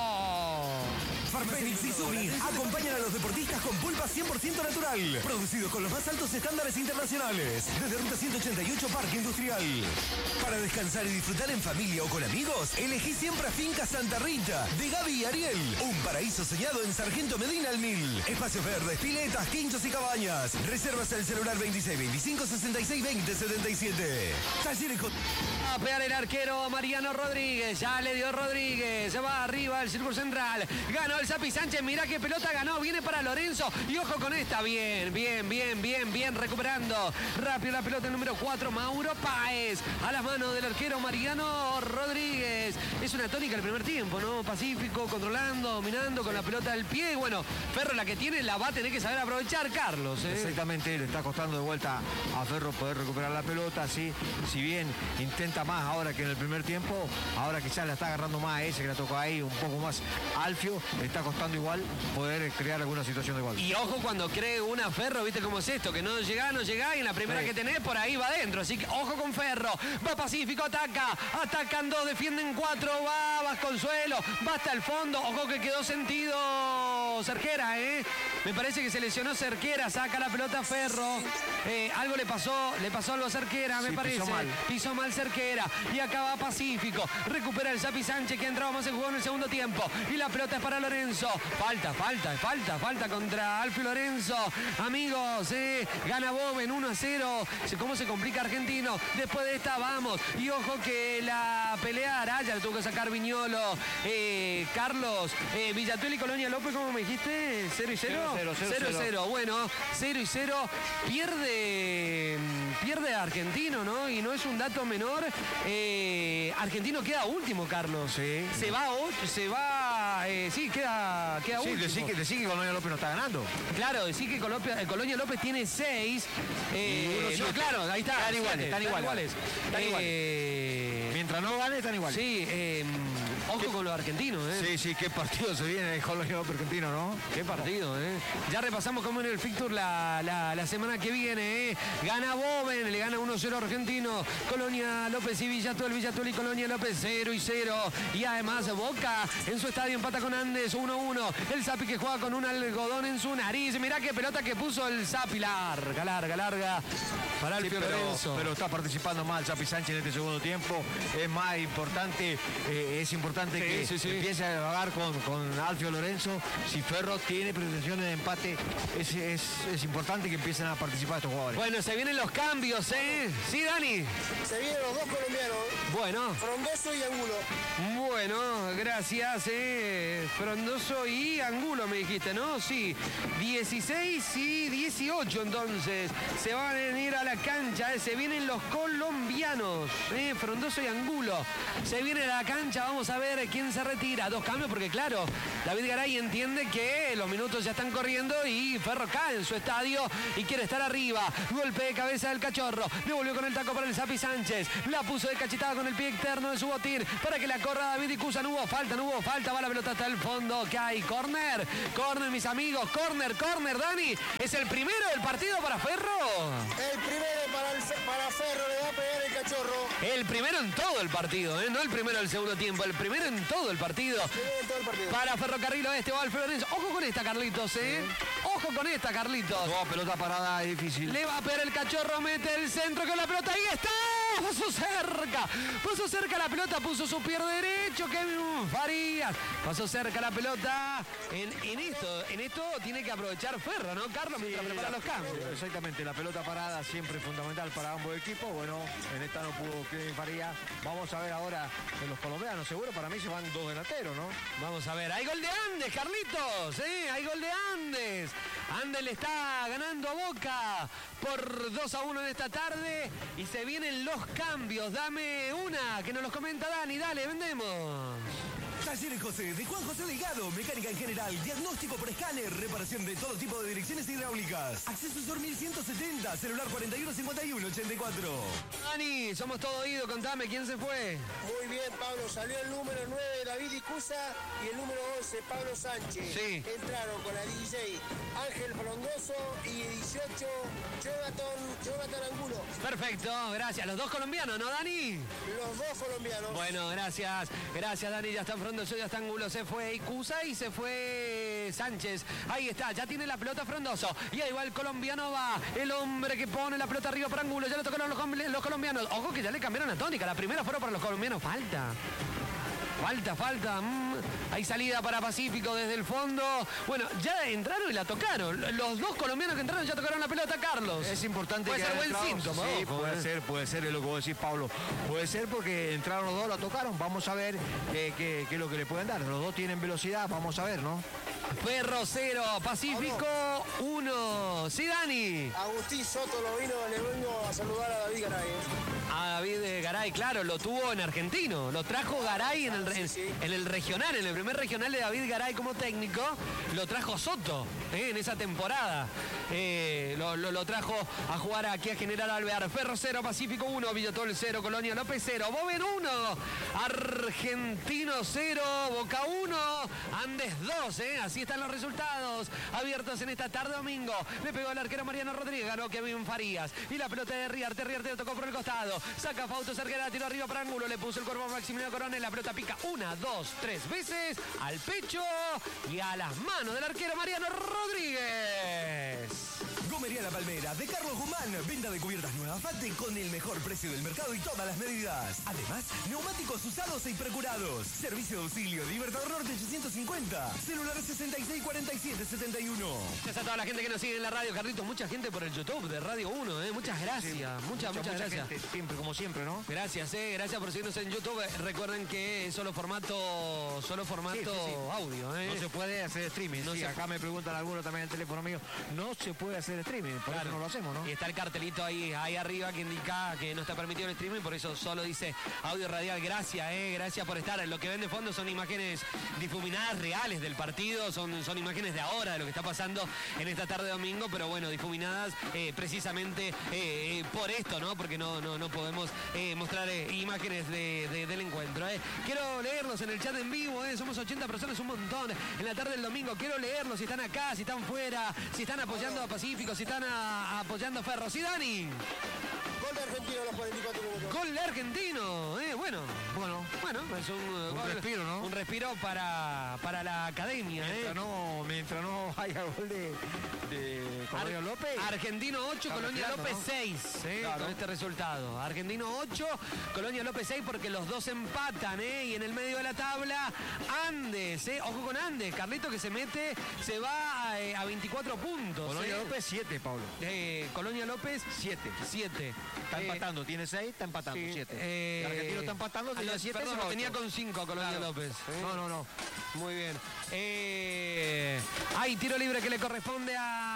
Farfenix y Sumi acompañan a los deportistas con pulpa cien por ciento natural. Producidos con los más altos estándares internacionales. Desde Ruta ciento ochenta y ocho Parque Industrial. Para descansar y disfrutar en familia o con amigos, elegí siempre a Finca Santa Rita de Gaby y Ariel. Un paraíso soñado en Sargento Medina al Mil. Espacios verdes, piletas, quinchos y cabañas. Reservas al celular veintiséis veinticinco sesenta y seis veinte setenta y siete. Talleres con... A pegar el arquero Mariano Rodríguez. Ya le dio Rodríguez. Se va arriba el círculo central. Ganó el Zapi Sánchez. Mirá qué pelota ganó. Viene para Lorenzo. Y ojo con esta. Bien, bien, bien, bien, bien. Recuperando. Rápido la pelota el número cuatro. Mauro Páez. A las manos del arquero Mariano Rodríguez. Es una tónica el primer tiempo, ¿no? Pacífico, controlando, dominando con la pelota del pie. Y bueno, Ferro la que tiene la va a tener que saber aprovechar, Carlos. ¿eh? Exactamente. Le está costando de vuelta a Ferro poder recuperar la pelota. Sí, si bien intenta más ahora que en el primer tiempo, ahora quizás la está agarrando más a ese que la tocó ahí, un poco más Alfio, le está costando igual poder crear alguna situación de gol. Y ojo cuando cree una Ferro, ¿viste cómo es esto? Que no llega, no llega y en la primera sí. que tenés por ahí va adentro. Así que ojo con Ferro. Va Pacífico, ataca. Atacan dos, defienden cuatro. Va Vasconsuelo. Va hasta el fondo. Ojo que quedó sentido Cerquera, ¿eh? Me parece que se lesionó Cerquera. Saca la pelota Ferro. Eh, algo le pasó, le pasó algo a Cerquera, me sí, parece. Pisó mal. Pisó mal Cerquera. Y acá va Pacífico. Recupera el Zapi Sánchez que ha entrado más en juego en el segundo tiempo. Y la pelota es para Lorenzo. Falta, falta, falta, falta contra Alfio Lorenzo. Amigos, eh, gana Bowen uno a cero. ¿Cómo se complica Argentino? Después de esta vamos. Y ojo que la pelea Araya le tuvo que sacar Viñolo. Eh, Carlos, eh, Villatuel y Colonia López, ¿cómo me dijiste? ¿cero y cero? cero y cero. Bueno, cero y cero. Pierde, pierde Argentino, ¿no? Y no es un dato menor. Eh, Argentino queda último, Carlos. Sí. Se va ocho, se va. Eh, sí, queda, queda sí, último. Decí que, decí que Colonia López no está ganando. Claro, decir que Colonia, Colonia López tiene seis. Eh, no, claro, ahí está. Están iguales, están iguales. Están iguales. Eh, Mientras no gane, están iguales. Sí, eh, ojo con los argentinos, ¿eh? Sí, sí, qué partido se viene el Colonia López argentino, ¿no? Qué partido, ¿eh? Ya repasamos cómo en el fixture la, la, la semana que viene, ¿eh? Gana Bowen, le gana uno cero Argentino. Colonia López y Villatuel, Villatuel y Colonia López cero y cero. Y además Boca en su estadio empata con Andes uno uno. El Zapi que juega con un algodón en su nariz. Mirá qué pelota que puso el Zapi. Larga, larga, larga. Para el sí, pero, pero está participando mal Zapi Sánchez en este segundo tiempo. Es más importante, eh, es importante importante Sí, que sí, sí. empiece a dialogar con, con Alfio Lorenzo. Si Ferro tiene pretensiones de empate, es, es, es importante que empiecen a participar estos jugadores. Bueno, se vienen los cambios, ¿eh? Sí, Dani. Se vienen los dos colombianos, Bueno. Frondoso y Angulo. Bueno, gracias, eh. Frondoso y Angulo me dijiste, ¿no? Sí. dieciséis y dieciocho entonces. Se van a venir a la cancha, eh. Se vienen los colombianos, eh. Frondoso y Angulo. Se viene a la cancha, vamos a ver quién se retira. Dos cambios porque, claro, David Garay entiende que los minutos ya están corriendo y Ferro cae en su estadio y quiere estar arriba. Golpe de cabeza del Cachorro. Le volvió con el taco para el Zapi Sánchez. La puso de cachetada con el pie externo de su botín para que la corra David Icusa. No hubo falta, no hubo falta. Va la pelota hasta el fondo. ¿Qué hay? Corner. Corner, mis amigos. Corner, corner, Dani. ¿Es el primero del partido para Ferro? El primero para, el, para Ferro, le va a pegar el Cachorro. El primero en todo el partido, ¿eh? No el primero del segundo tiempo. El primero en todo el partido. El primero en todo el partido. Para Ferrocarril Oeste o Alfredo Lorenzo. Ojo con esta, Carlitos, ¿eh? Ojo con esta, Carlitos. No, pelota parada es difícil. Le va a pegar el Cachorro, mete el centro con la pelota. ¡Ahí está! Pasó cerca. Pasó cerca la pelota, puso su pie derecho. Kevin Farías. Pasó cerca la pelota. En, en esto en esto tiene que aprovechar Ferro, ¿no, Carlos? Mientras Sí, prepara la- los cambios. Exactamente, la pelota parada siempre es fundamental para ambos equipos. Bueno, en esta no pudo Kevin Farías. Vamos a ver ahora en los colombianos. Seguro para mí se van dos delanteros, ¿no? Vamos a ver, hay gol de Andes, Carlitos, ¿eh? Hay gol de Andes. Andes le está ganando a Boca por dos a uno en esta tarde y se vienen los cambios. Dame una, que nos los comenta Dani, dale, vendemos. Talleres José, de Juan José Delgado, mecánica en general, diagnóstico por escáner, reparación de todo tipo de direcciones hidráulicas. Acceso Sur mil ciento setenta, celular cuarenta y uno cincuenta y uno ochenta y cuatro. Dani, somos todo oído, contame, ¿quién se fue? Muy bien, Pablo. Salió el número nueve, David Icusa, y el número once, Pablo Sánchez. Sí. Entraron con la dieciséis, Ángel Frondoso, y dieciocho, Jonathan, Jonathan Angulo. Perfecto, gracias. Los dos colombianos, ¿no, Dani? Los dos colombianos. Bueno, gracias. Gracias, Dani. Ya está Frondoso, ya está Angulo. Se fue Icusa y se fue Sánchez. Ahí está, ya tiene la pelota Frondoso. Y ahí va el colombiano, va el hombre que pone la pelota arriba para Angulo. Ya le tocaron los, los colombianos. Ojo que ya le cambiaron la tónica. La primera fueron para los colombianos. Falta. Falta, falta. Mm. Hay salida para Pacífico desde el fondo. Bueno, ya entraron y la tocaron. Los dos colombianos que entraron ya tocaron la pelota, Carlos. Es importante Puede que ser haya buen entrado. síntoma. Sí, ojo, puede eh. ser, puede ser, es lo que vos decís, Pablo. Puede ser porque entraron los dos, la tocaron. Vamos a ver eh, qué, qué es lo que le pueden dar. Los dos tienen velocidad, vamos a ver, ¿no? Ferro cero, Pacífico uno. Sí, Dani. Agustín Soto lo vino, le vengo a saludar a David Garay. ¿eh? A David Garay, claro, lo tuvo en Argentino. Lo trajo Garay en el, re- en el regional, en el primer regional de David Garay como técnico. Lo trajo Soto eh, en esa temporada. Eh, lo, lo- lo trajo a jugar aquí a General Alvear. Ferro cero, Pacífico uno, Villatol cero, Colonia López cero, Boven uno, Argentino cero, Boca uno, Andes dos. Eh, así están los resultados abiertos en esta tarde domingo. Le pegó el arquero Mariano Rodríguez, ganó Kevin Farías. Y la pelota de Riarte, Riarte lo tocó por el costado. Saca Fausto Cerquera, tiro arriba para Angulo. Le puso el cuerpo a Maximiliano Coronel. La pelota pica una, dos, tres veces al pecho y a las manos del arquero Mariano Rodríguez. Gomería La Palmera, de Carlos Guzmán. Venta de cubiertas nuevas Fate con el mejor precio del mercado y todas las medidas. Además, neumáticos usados e imprecurados. Servicio de auxilio, Libertador Norte ochocientos cincuenta. Celular sesenta y seis cuarenta y siete setenta y uno. Gracias a toda la gente que nos sigue en la radio, Carlitos. Mucha gente por el YouTube de Radio uno, ¿eh? Muchas gracias. Sí, muchas, mucha, muchas mucha gracias. gente, siempre, como siempre, ¿no? Gracias, eh, gracias por seguirnos en YouTube. Recuerden que es solo formato, solo formato Sí, sí, sí. audio, ¿eh? No se puede hacer streaming. No Sí, se- acá me preguntan algunos también en el teléfono mío. No se puede hacer streaming, por Claro. eso no lo hacemos, ¿no? Y está el cartelito ahí, ahí arriba que indica que no está permitido el streaming, por eso solo dice audio radial. Gracias, eh, gracias por estar. Lo que ven de fondo son imágenes difuminadas reales del partido, son, son imágenes de ahora, de lo que está pasando en esta tarde de domingo, pero bueno, difuminadas eh, precisamente eh, eh, por esto, ¿no? Porque no, no, no podemos eh, mostrar eh, imágenes de, de- del encuentro. eh. Quiero leerlos en el chat en vivo, eh. Somos ochenta personas, un montón. En la tarde del domingo quiero leerlos si están acá, si están fuera, si están apoyando a Pacífico, si están termina apoyando Ferro. Sí, Dani. Gol de Argentino a los cuarenta y cuatro minutos. Gol de Argentino, eh, bueno, Bueno, bueno, es un, un gol, respiro, ¿no? Un respiro para, para la academia, Mientras eh. no, mientras no haya gol de, de Colonia Ar- López. Argentino ocho, Está Colonia respirando, López ¿no? seis, eh, Claro. con este resultado. Argentino ocho, Colonia López seis, porque los dos empatan, eh, y en el medio de la tabla, Andes, eh, ojo con Andes, Carlito que se mete, se va a, eh, a veinticuatro puntos. Colonia eh. López siete, Pablo. Eh, Colonia López siete. siete. Está Eh, empatando, tiene seis, está empatando, sí, siete. eh, El Argentino está empatando, ah, tenía no, siete. perdón, se va lo tenía ocho. con cinco Colonia Claro. López. ¿eh? No, no, no. Muy bien. Eh, hay tiro libre que le corresponde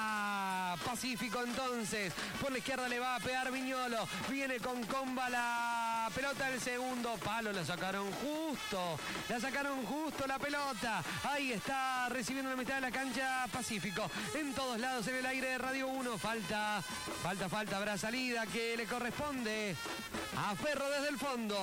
a Pacífico entonces. Por la izquierda le va a pegar Viñolo. Viene con comba la pelota. El segundo palo la sacaron justo. La sacaron justo la pelota. Ahí está recibiendo la mitad de la cancha Pacífico. En todos lados en el aire de Radio uno. Falta, falta, falta. Habrá salida que le corresponde a Ferro desde el fondo.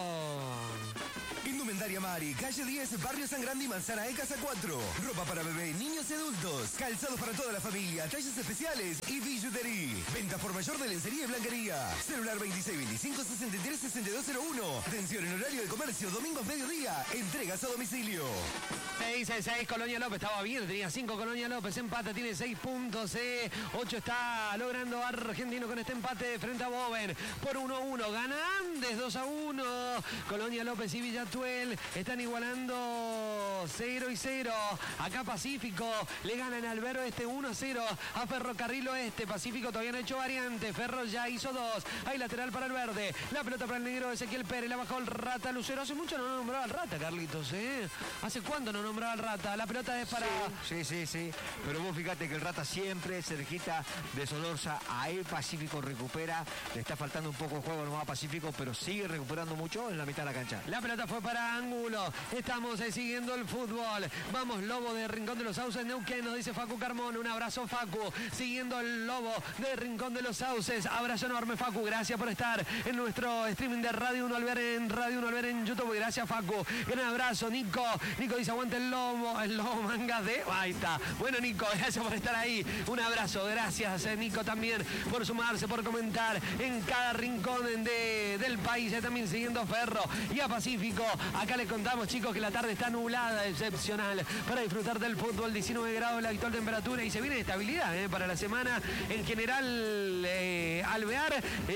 Indumentaria Mari, calle diez, Barrio San Grande y Manzana E, Casa cuatro. Ropa para bebé, niños y adultos. Calzados para toda la familia, talles especiales y billutería. Venta por mayor de lencería y blanquería. Celular veintiséis veinticinco sesenta y tres sesenta y dos cero uno. Atención en horario de comercio, domingos mediodía. Entregas a domicilio. seis, seis, Colonia López, estaba bien, tenía cinco Colonia López, empata, tiene seis puntos, eh. ocho está logrando Argentino con este empate frente a Boven, por uno a uno, gana Andes dos a uno, Colonia López y Villatuel están igualando cero y cero, acá Pacífico le ganan al Vero este uno a cero a Ferrocarril Oeste, Pacífico todavía no ha hecho variante, Ferro ya hizo dos, hay lateral para el verde, la pelota para el negro Ezequiel Pérez, la bajó el Rata Lucero, hace mucho no nombraba al Rata, Carlitos, eh, ¿hace cuánto no nombraba al Rata? La pelota es para... Sí, sí, sí. Pero vos fíjate que el Rata siempre cerquita de Solorza. Ahí Pacífico recupera. Le está faltando un poco de juego nomás a Pacífico, pero sigue recuperando mucho en la mitad de la cancha. La pelota fue para Ángulo. Estamos eh, siguiendo el fútbol. Vamos, Lobo de Rincón de los Sauces, Neuquén, nos dice Facu Carmona. Un abrazo, Facu. Siguiendo el Lobo de Rincón de los Sauces. Abrazo enorme, Facu. Gracias por estar en nuestro streaming de Radio uno Alver en Radio uno Alver en YouTube. Gracias, Facu. Gran abrazo, Nico. Nico dice aguante el Lobo. El Lobo Mangas de... Ahí está. Bueno, Nico, gracias por estar ahí. Un abrazo. Gracias, eh, Nico, también por sumarse, por comentar en cada rincón de, del país. Eh, también siguiendo a Ferro y a Pacífico. Acá les contamos, chicos, que la tarde está nublada, excepcional, para disfrutar del fútbol. diecinueve grados la actual temperatura y se viene estabilidad eh, para la semana. En general, eh, Alvear,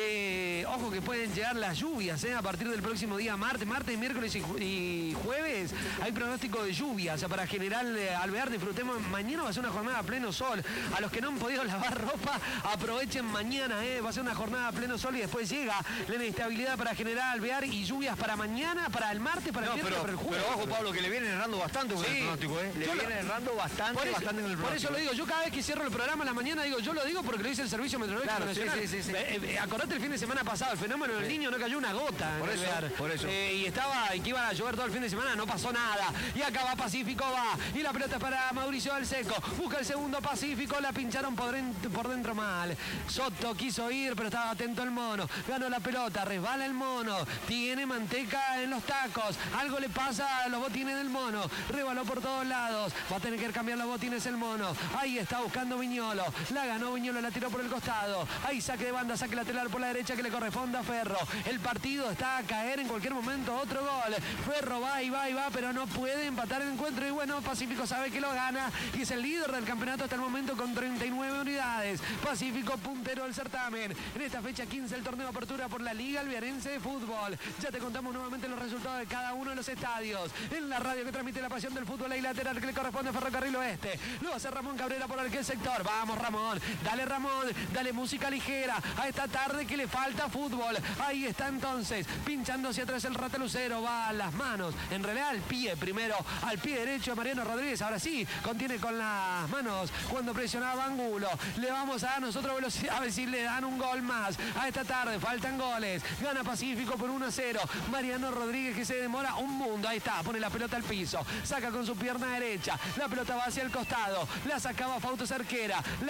eh, ojo que pueden llegar las lluvias eh, a partir del próximo día, martes, martes, miércoles y, ju y jueves. Hay pronóstico de lluvias. O sea, para General eh, Alvear, disfrutemos. Mañana va a ser una jornada a pleno sol. A los que no han podido lavar ropa, aprovechen mañana. Eh, va a ser una jornada a pleno sol y después llega la inestabilidad para General Alvear y lluvias para mañana, para el martes, para el No, miércoles, pero, para el jueves. pero ojo, Pablo, que le vienen errando bastante con Sí. el pronóstico, ¿eh? Le Yo lo- vienen errando bastante, Por eso, bastante en el por pronóstico. eso lo digo, yo cada vez que cierro el programa a la mañana digo, yo lo digo porque lo dice el Servicio Meteorológico Claro, sí, Nacional. sí, sí, sí. Eh, eh, acordate el fin de semana pasado, el fenómeno del niño no cayó una gota. Por en eso, Alvear. por eso. Eh, y estaba, y que iba a llover todo el fin de semana, no pasó nada. Y acá va Pacífico, va. Y la pelota es para Mauricio del Seco. Busca el segundo Pacífico, la pincharon por dentro, por dentro mal. Soto quiso ir, pero estaba atento el mono. Ganó la pelota, resbala el mono. Tiene manteca en los tacos. Algo le pasa a los botines del mono. Rebaló por todos lados. Va a tener que cambiar los botines el mono. Ahí está buscando Viñolo. La ganó Viñolo, la tiró por el costado. Ahí saque de banda, saque lateral por la derecha que le corresponde a Ferro. El partido está a caer en cualquier momento. Otro gol. Ferro va y va y va, pero no puede empatar el encuentro. Y bueno, Pacífico sabe que lo gana y es el líder del campeonato hasta el momento con treinta y nueve unidades. Pacífico puntero del certamen. En esta fecha quince el torneo de apertura por la Liga Alvearense de Fútbol. Ya te contamos nuevamente los resultados de cada uno de los estadios. En la radio que transmite la pasión del fútbol, hay lateral que le corresponde a Ferrocarril Oeste. Lo hace Ramón Cabrera por aquel sector. Vamos, Ramón. Dale, Ramón. Dale música ligera a esta tarde que le falta fútbol. Ahí está entonces, pinchando hacia atrás el Rata Lucero. Va a las manos. En realidad al pie primero. Al pie derecho de Mariano Rodríguez. Ahora sí, contiene con las manos cuando presionaba Angulo. Le vamos a dar nosotros velocidad a ver si le dan un gol más. A esta tarde faltan goles. Gana Pacífico por uno a cero. Mariano Rodríguez que se demora un mundo. Ahí está, pone la pelota al piso. Saca con su pierna derecha. La pelota va hacia el costado. La sacaba Fausto Cerquera. La devolvía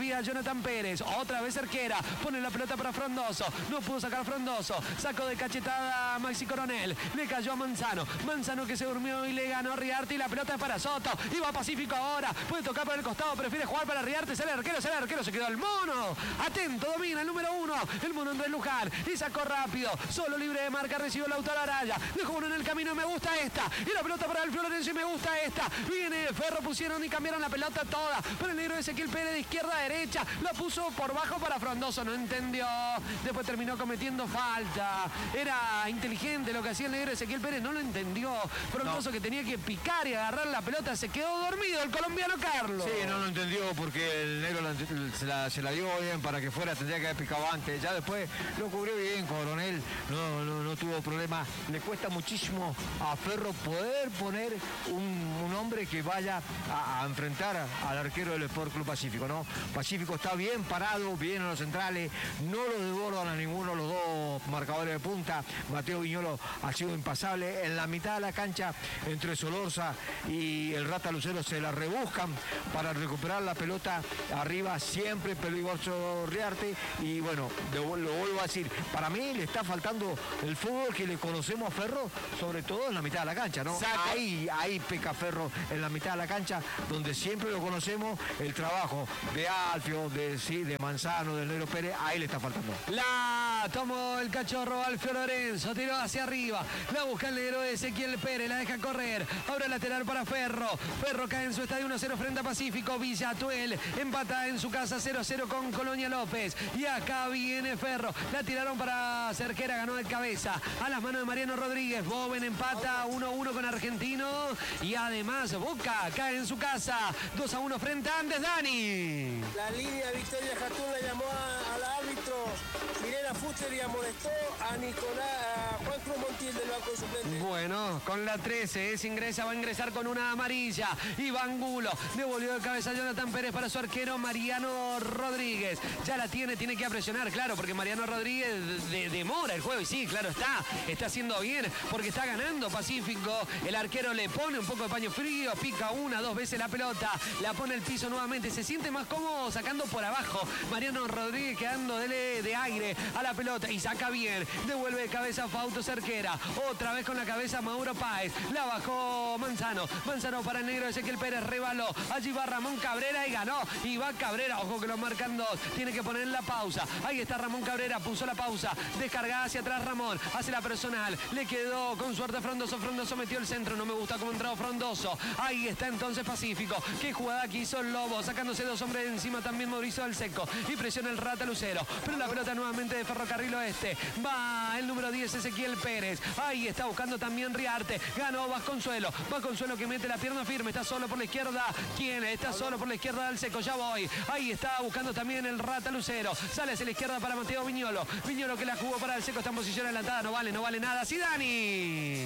todavía Jonathan Pérez. Otra vez Cerquera. Pone la pelota para Frondoso. No pudo sacar Frondoso. Sacó de cachetada a Maxi Coronel. Le cayó a Manzano. Manzano que se durmió y le ganó a Riarte. Y la pelota es para Soto. Y va Pacífico ahora. Puede tocar por el costado. Prefiere jugar para Riarte. Sale el arquero. Sale el arquero. Se quedó el mono. Atento. Domina el número uno. El mono Andrés Luján. Y sacó rápido. Solo libre de marca. Recibió el auto a la raya. Dejó uno en el camino. Me gusta esta. Y la pelota para el Florencio. Y me gusta esta. Viene Ferro. Pusieron y cambiaron la pelota toda. Para el negro de Ezequiel Pérez de izquierda a derecha. La puso por bajo para Frondoso. No entendió. Después terminó cometiendo falta. Era inteligente lo que hacía el negro de Ezequiel Pérez. No lo entendió. Frondoso no. Que tenía que picar y agarrar la pelota. Se quedó dormido el colombiano Carlos. Sí, no lo entendió porque el negro la, se, la, se la dio bien para que fuera. Tendría que haber picado antes. Ya después lo cubrió bien Coronel. No, no, no tuvo problema. Le cuesta muchísimo a Ferro poder poner un, un hombre que vaya a, a enfrentar al arquero del Sport Club Pacífico, ¿no? Pacífico está bien parado, bien en los centrales, no lo desbordan a ninguno los dos marcadores de punta. Mateo Viñolo ha sido impasable. En la mitad de la cancha, entre Solorza y el Rata Lucero, se la rebuscan para recuperar la pelota arriba, siempre peligroso Riarte. Y bueno, lo vuelvo a decir, para mí le está faltando el fútbol que le conocemos a Ferro, sobre todo en la mitad de la cancha, ¿no? Ahí, ahí peca Ferro en la mitad de la cancha, donde siempre lo conocemos, el trabajo de Alfio, de, sí, de Manzano, del Negro Pérez, ahí le está faltando. La tomó el cachorro Alfio Lorenzo, tiró hacia arriba, la busca el negro de Ezequiel Pérez, la deja correr, ahora lateral para Ferro, Ferro cae en su estadio uno cero frente a Pacífico. Villatuel empata en su casa cero cero con Colonia López, y acá viene Ferro, la tiraron para Cerquera, ganó de cabeza, a las manos de Mariano Rodríguez. Boven empata uno uno con Argentino, y además Boca cae en su casa dos a uno frente a Andes. Dani. La línea Victoria Jatún la llamó a, al árbitro Milena Fuster y amonestó a Nicolás, a Juan Cruz Montiel del banco suplente. Bueno, con la trece es ingresa, va a ingresar con una amarilla. Iván Gulo devolvió de cabeza a Jonathan Pérez para su arquero Mariano Rodríguez. Ya la tiene, tiene que presionar, claro, porque Mariano Rodríguez de, demora el juego. Y sí, claro, está, está haciendo bien, porque está ganando Pacífico. El arquero le pone un poco de paño frío, pica una, dos veces la pelota, la pone al piso nuevamente, se siente más cómodo sacando por abajo. Mariano Rodríguez quedando de, de aire a la pelota y saca bien, devuelve de cabeza a Fausto Cerquera, otra vez con la cabeza Mauro Páez, la bajó Manzano, Manzano para el negro Ezequiel Pérez, rebaló, allí va Ramón Cabrera y ganó, y va Cabrera, ojo que lo marcan dos, tiene que poner la pausa, ahí está Ramón Cabrera, puso la pausa, descargada hacia atrás Ramón, hace la personal, le quedó con suerte Frondoso, Frondoso metió el centro, no me gusta cómo entró Frondoso, ahí está entonces Pacífico, qué jugada que hizo el Lobo, sacándose dos hombres de encima también Mauricio del Seco, y presiona el Rata Lucero, pero la pelota nuevamente de Ferrocarril Oeste, va el número diez Ezequiel Pérez, ahí está buscando también Riarte, ganó Vasconsuelo, Vasconsuelo que mete la pierna firme, está solo por la izquierda, ¿quién? Está solo por la izquierda del Seco, ya voy, ahí está buscando también el Rata Lucero, sale hacia la izquierda para Mateo Viñolo, Viñolo que la jugó para el Seco, está en posición adelantada, no vale, no vale nada, Zidani.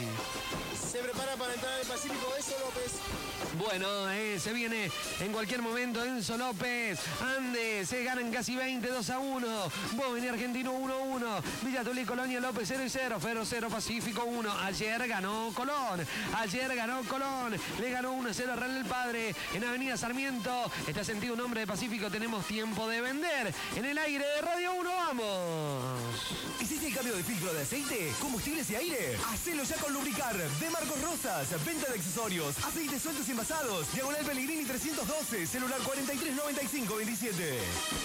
Se prepara para entrar el Pacífico Enzo López. Bueno, eh, se viene en cualquier momento Enzo López. Andes, se ganan casi veinte, dos a uno. Boven y Argentino uno a uno. Villatuel y Colonia López cero y cero. Ferro cero, Pacífico uno. Ayer ganó Colón. Ayer ganó Colón. Le ganó uno a cero a Real del Padre. En Avenida Sarmiento. Está sentido un hombre de Pacífico. Tenemos tiempo de vender. En el aire de Radio uno, vamos. ¿Hiciste el cambio de filtro de aceite, combustibles y aire? Hacelo ya con Lubricar de Marcos Rosas. Venta de accesorios, aceites sueltos y envasados. Diagonal Pellegrini trescientos doce, celular cuarenta y tres noventa y cinco veintisiete.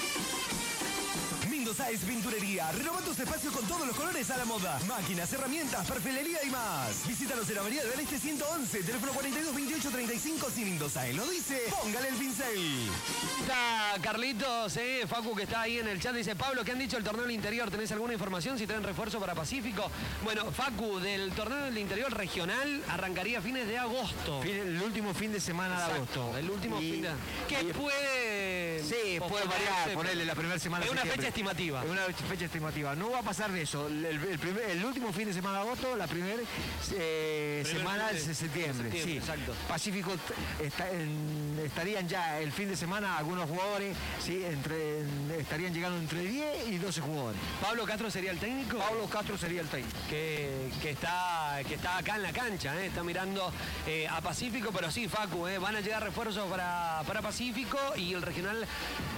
Mendoza es Pinturería. Renova tus espacios con todos los colores a la moda. Máquinas, herramientas, perfilería y más. Visítanos en la Avenida del Este ciento once, teléfono cuarenta y dos veintiocho treinta y cinco. Si Mendoza lo dice, póngale el pincel. Está Carlitos, eh, Facu, que está ahí en el chat, dice: Pablo, ¿qué han dicho el torneo del interior? ¿Tenés alguna información si traen refuerzo para Pacífico? Bueno, Facu, del torneo del interior regional arrancaría fines de agosto. El último fin de semana de Exacto, agosto. el último Y- fin de... Que y- puede... Sí, puede variar, ponerle la primera semana Es de una septiembre. fecha estimativa. Es una fecha estimativa. No va a pasar de eso. El, el primer- el último fin de semana de agosto, la primera eh, Primer semana fin de de- septiembre. de septiembre, Sí. exacto. Pacífico t- está en- estarían ya el fin de semana algunos jugadores, sí, entre, estarían llegando entre diez y doce jugadores. ¿Pablo Castro sería el técnico? Pablo Castro sería el técnico. Que, que está, que está acá en la cancha, eh, está mirando eh, a Pacífico, pero sí, Facu, eh, van a llegar refuerzos para, para Pacífico y el regional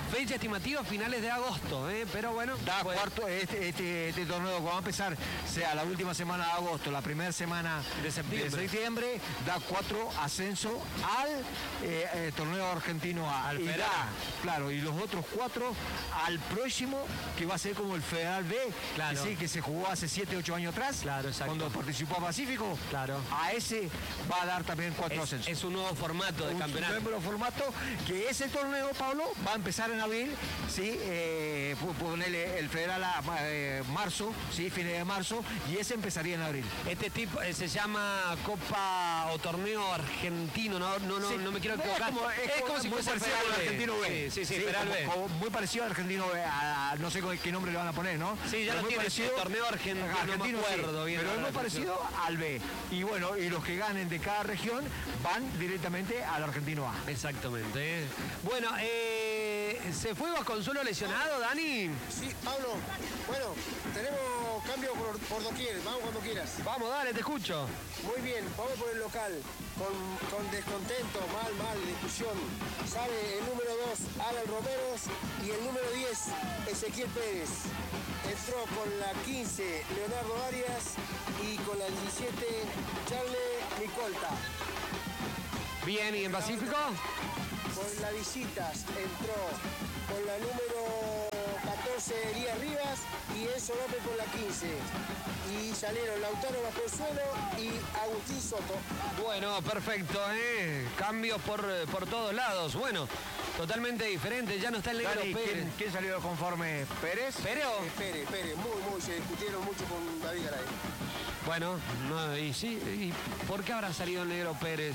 fecha estimativa finales de agosto, ¿eh? Pero bueno. Da pues, cuarto, este, este, este torneo va a empezar, sea la última semana de agosto, la primera semana de septiembre, de septiembre da cuatro ascensos al eh, eh, torneo argentino A. Al y Federal. da, claro, y los otros cuatro al próximo, que va a ser como el Federal B, Claro. que sí, que se jugó hace siete, ocho años atrás, Claro, exacto. cuando participó a Pacífico. Claro. A ese va a dar también cuatro es, ascensos. es un nuevo formato de un campeonato. nuevo formato, que ese torneo, Pablo, va a empezar en abril, sí, eh, pu- ponerle el Federal a eh, marzo, sí, fines de marzo, y ese empezaría en abril. Este tipo eh, se llama Copa o Torneo Argentino, no, no, no, Sí, no me quiero es equivocar. como- es como si muy fuese el parecido Federal al B. Argentino B. Sí, sí, sí, Sí, Federal como- B. como muy parecido al Argentino B, a- a- no sé con qué nombre le van a poner, ¿no? Sí, ya Pero lo muy tiene, parecido- el torneo argentino, no me sí, acuerdo bien pero es ahora muy la parecido al B. Y bueno, y los que ganen de cada región van directamente al Argentino A. Exactamente. Bueno, eh, ¿se fue Vasconsuelo lesionado, Dani? Sí, Pablo. Bueno, tenemos cambio por, por doquier. Vamos cuando quieras. Vamos, dale, te escucho. Muy bien, vamos por el local. Con, con descontento, mal, mal, discusión. Sale el número dos, Alan Romeros, y el número diez, Ezequiel Pérez. Entró con la quince, Leonardo Arias, y con la diecisiete, Charles Micolta. Bien, ¿y en Pacífico? Con la visitas entró con la número catorce, Elías Rivas, y Enzo López con la quince. Y salieron Lautaro Vasconsuelo y Agustín Soto. Bueno, perfecto, ¿eh? Cambios por, por todos lados. Bueno, totalmente diferente. Ya no está el negro Dani, Pérez. ¿quién, quién salió conforme? ¿Pérez? ¿Pérez? Eh, Pérez, Pérez, muy, muy, se discutieron mucho con David Garay. Bueno, no, y sí, ¿y por qué habrá salido el negro Pérez?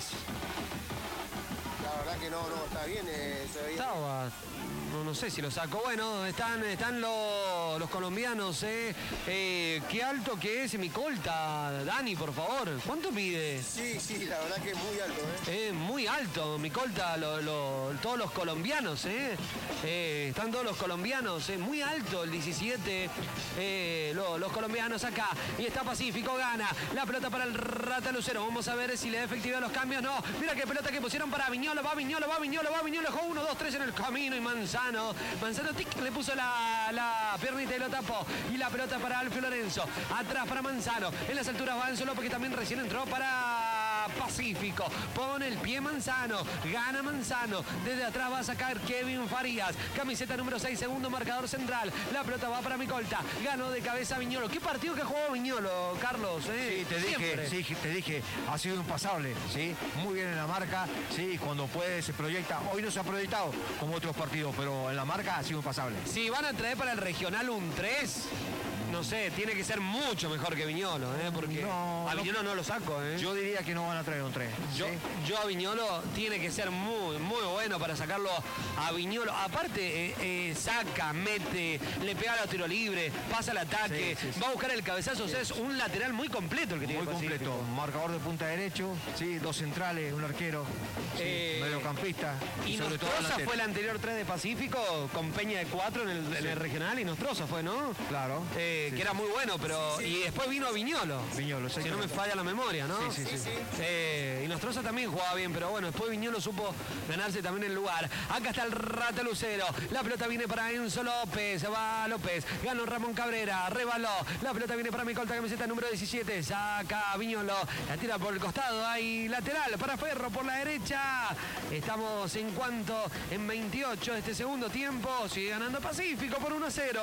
La verdad que no, no, está bien, eh, se veía. Estaba, no, no sé si lo saco. Bueno, están, están los, los colombianos, ¿eh? Eh, Qué alto que es Micolta, Dani, por favor. ¿Cuánto mide? Sí, sí, la verdad que es muy alto, ¿eh? Eh, muy alto, Micolta, lo- lo- todos los colombianos, ¿eh? Eh, están todos los colombianos, ¿eh? Muy alto el diecisiete, eh, lo- los colombianos acá. Y está Pacífico, gana. La pelota para el Rata Lucero. Vamos a ver si le da efectividad a los cambios. No, mira qué pelota que pusieron para Viñolo. Va Viñolo, va Viñolo, va Viñolo. Dejó uno, dos, tres en el camino y Manzano. Manzano, tic, le puso la, la piernita y lo tapó. Y la pelota para Alfio Lorenzo. Atrás para Manzano. En las alturas va Enzo López, que también recién entró para Pacífico. Pone el pie Manzano. Gana Manzano. Desde atrás va a sacar Kevin Farías. Camiseta número seis, segundo marcador central. La pelota va para Micolta. Ganó de cabeza Viñolo. ¿Qué partido que ha jugado Viñolo, Carlos? ¿eh? Sí, te Siempre. dije, sí, te dije, ha sido impasable, ¿sí? Muy bien en la marca, sí, cuando puede se proyecta. Hoy no se ha proyectado como otros partidos, pero en la marca ha sido impasable. Si van a traer para el regional un tres, no sé, tiene que ser mucho mejor que Viñolo, ¿eh? Porque No, a no. Viñolo no lo saco, ¿eh? Yo diría que no van a traer un tres. Yo, yo a Viñolo tiene que ser muy, muy bueno para sacarlo a Viñolo. Aparte, eh, eh, saca, mete, le pega a tiro libre, pasa al ataque, Sí, sí, sí. va a buscar el cabezazo. O sea, es un lateral muy completo el que tiene Muy Pacífico. completo, marcador de punta derecho, sí, dos centrales, un arquero, sí, Eh, mediocampista Y sobre todo Nostroza delantero. fue el anterior tres de Pacífico con Peña de cuatro en el, en el regional y Nostroza fue, ¿no? Claro. Eh, Sí, que sí. era muy bueno, pero. Y después vino Viñolo. Viñolo, Si no me exactamente. falla la memoria, ¿no? Sí, sí, sí. Eh, y Nostroza también jugaba bien, pero bueno, después Viñolo supo ganarse también el lugar. Acá está el Rata Lucero. La pelota viene para Enzo López. Va López. Ganó Ramón Cabrera. Rebaló. La pelota viene para Micolta, camiseta número diecisiete. Saca Viñolo. La tira por el costado. Hay lateral para Ferro por la derecha. Estamos en cuanto en veintiocho de este segundo tiempo. Sigue ganando Pacífico por uno a cero.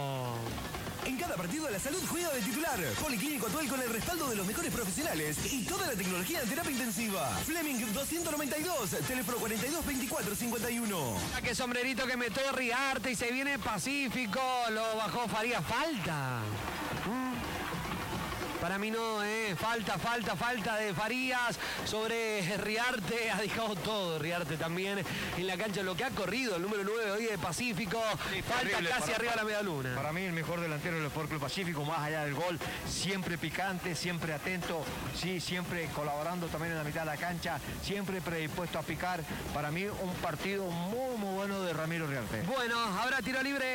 En cada partido la salud juega de titular. Policlínico Atuel con el respaldo de los mejores profesionales y toda la tecnología en terapia intensiva. Fleming doscientos noventa y dos, teléfono cuarenta y dos veinticuatro cincuenta y uno. Qué sombrerito que metió Riarte y se viene Pacífico. Lo bajó Faría. Falta. Mm. Para mí no, ¿eh? Falta, falta, falta de Farías sobre Riarte. Ha dejado todo Riarte también en la cancha. Lo que ha corrido el número nueve hoy de Pacífico. Falta Terrible, casi para- arriba de la media luna. Para mí el mejor delantero del Sport Club Pacífico, más allá del gol, siempre picante, siempre atento, sí, siempre colaborando también en la mitad de la cancha, siempre predispuesto a picar. Para mí un partido muy muy bueno de Ramiro Riarte. Bueno, habrá tiro libre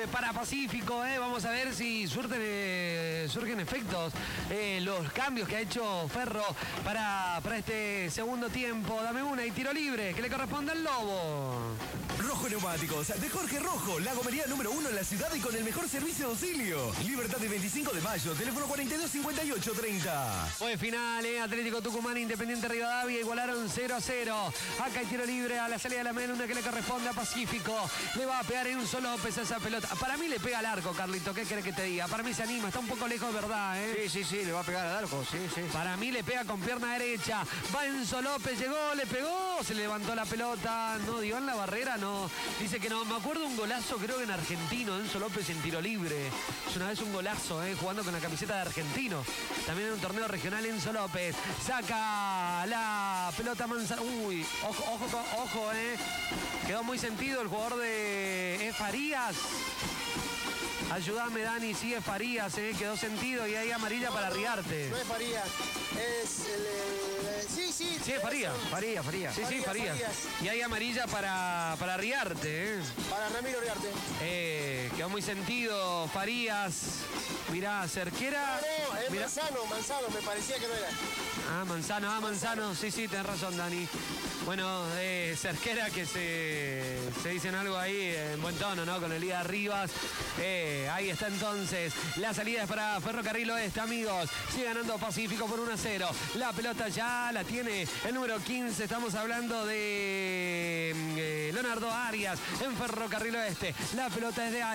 eh, para Pacífico. Eh. Vamos a ver si surten, eh, surgen efectos eh, los cambios que ha hecho Ferro para, para este segundo tiempo. Dame una y tiro libre que le corresponde al Lobo. Rojo Neumáticos, de Jorge Rojo, la gomería número uno en la ciudad y con el mejor servicio de auxilio. Libertad de veinticinco de mayo, teléfono cuarenta y dos cincuenta y ocho treinta. Fue final, eh. Atlético Tucumán, Independiente Rivadavia, igualaron cero a cero. Acá hay tiro libre a la salida de la media luna que le corresponde a Pacífico. Le va a pegar en un solo López a esa pelota. Para mí le pega al arco, Carlito, ¿qué querés que te diga? Para mí se anima, está un poco lejos, ¿verdad? Eh? Sí, sí, sí, le va a pegar al arco, sí, sí. Para mí le pega con pierna derecha. Va Enzo López, llegó, le pegó, se levantó la pelota. No, dio en la barrera, no. Dice que no. Me acuerdo un golazo, creo que en Argentino, Enzo López en tiro libre. Es una vez un golazo, eh, jugando con la camiseta de Argentino. También en un torneo regional, Enzo López. Saca la pelota Manzano. Uy, ojo, ojo, ojo, eh. Quedó muy sentido el jugador de Farías. Ayúdame, Dani, sí es Farías, eh, quedó sentido y hay amarilla no, para no, Riarte. No es Farías, es el... el sí, sí. Sí, es Farías. Farías, Farías. Sí, sí, Farías. Farías. Y hay amarilla para, para Riarte. Eh. Para Ramiro Riarte. Eh, quedó muy sentido, Farías. Mirá, Cerquera. No, no, es mirá. Manzano, Manzano, me parecía que no era. Ah, Manzano, ah, Manzano. Sí, sí, tenés razón, Dani. Bueno, eh, Cerquera que se, se dicen algo ahí en buen tono, ¿no? Con Elías Rivas. Eh, ahí está entonces. La salida es para Ferrocarril Oeste, amigos. Sigue ganando Pacífico por uno a cero. La pelota ya la tiene el número quince. Estamos hablando de eh, Leonardo Arias en Ferrocarril Oeste. La pelota es de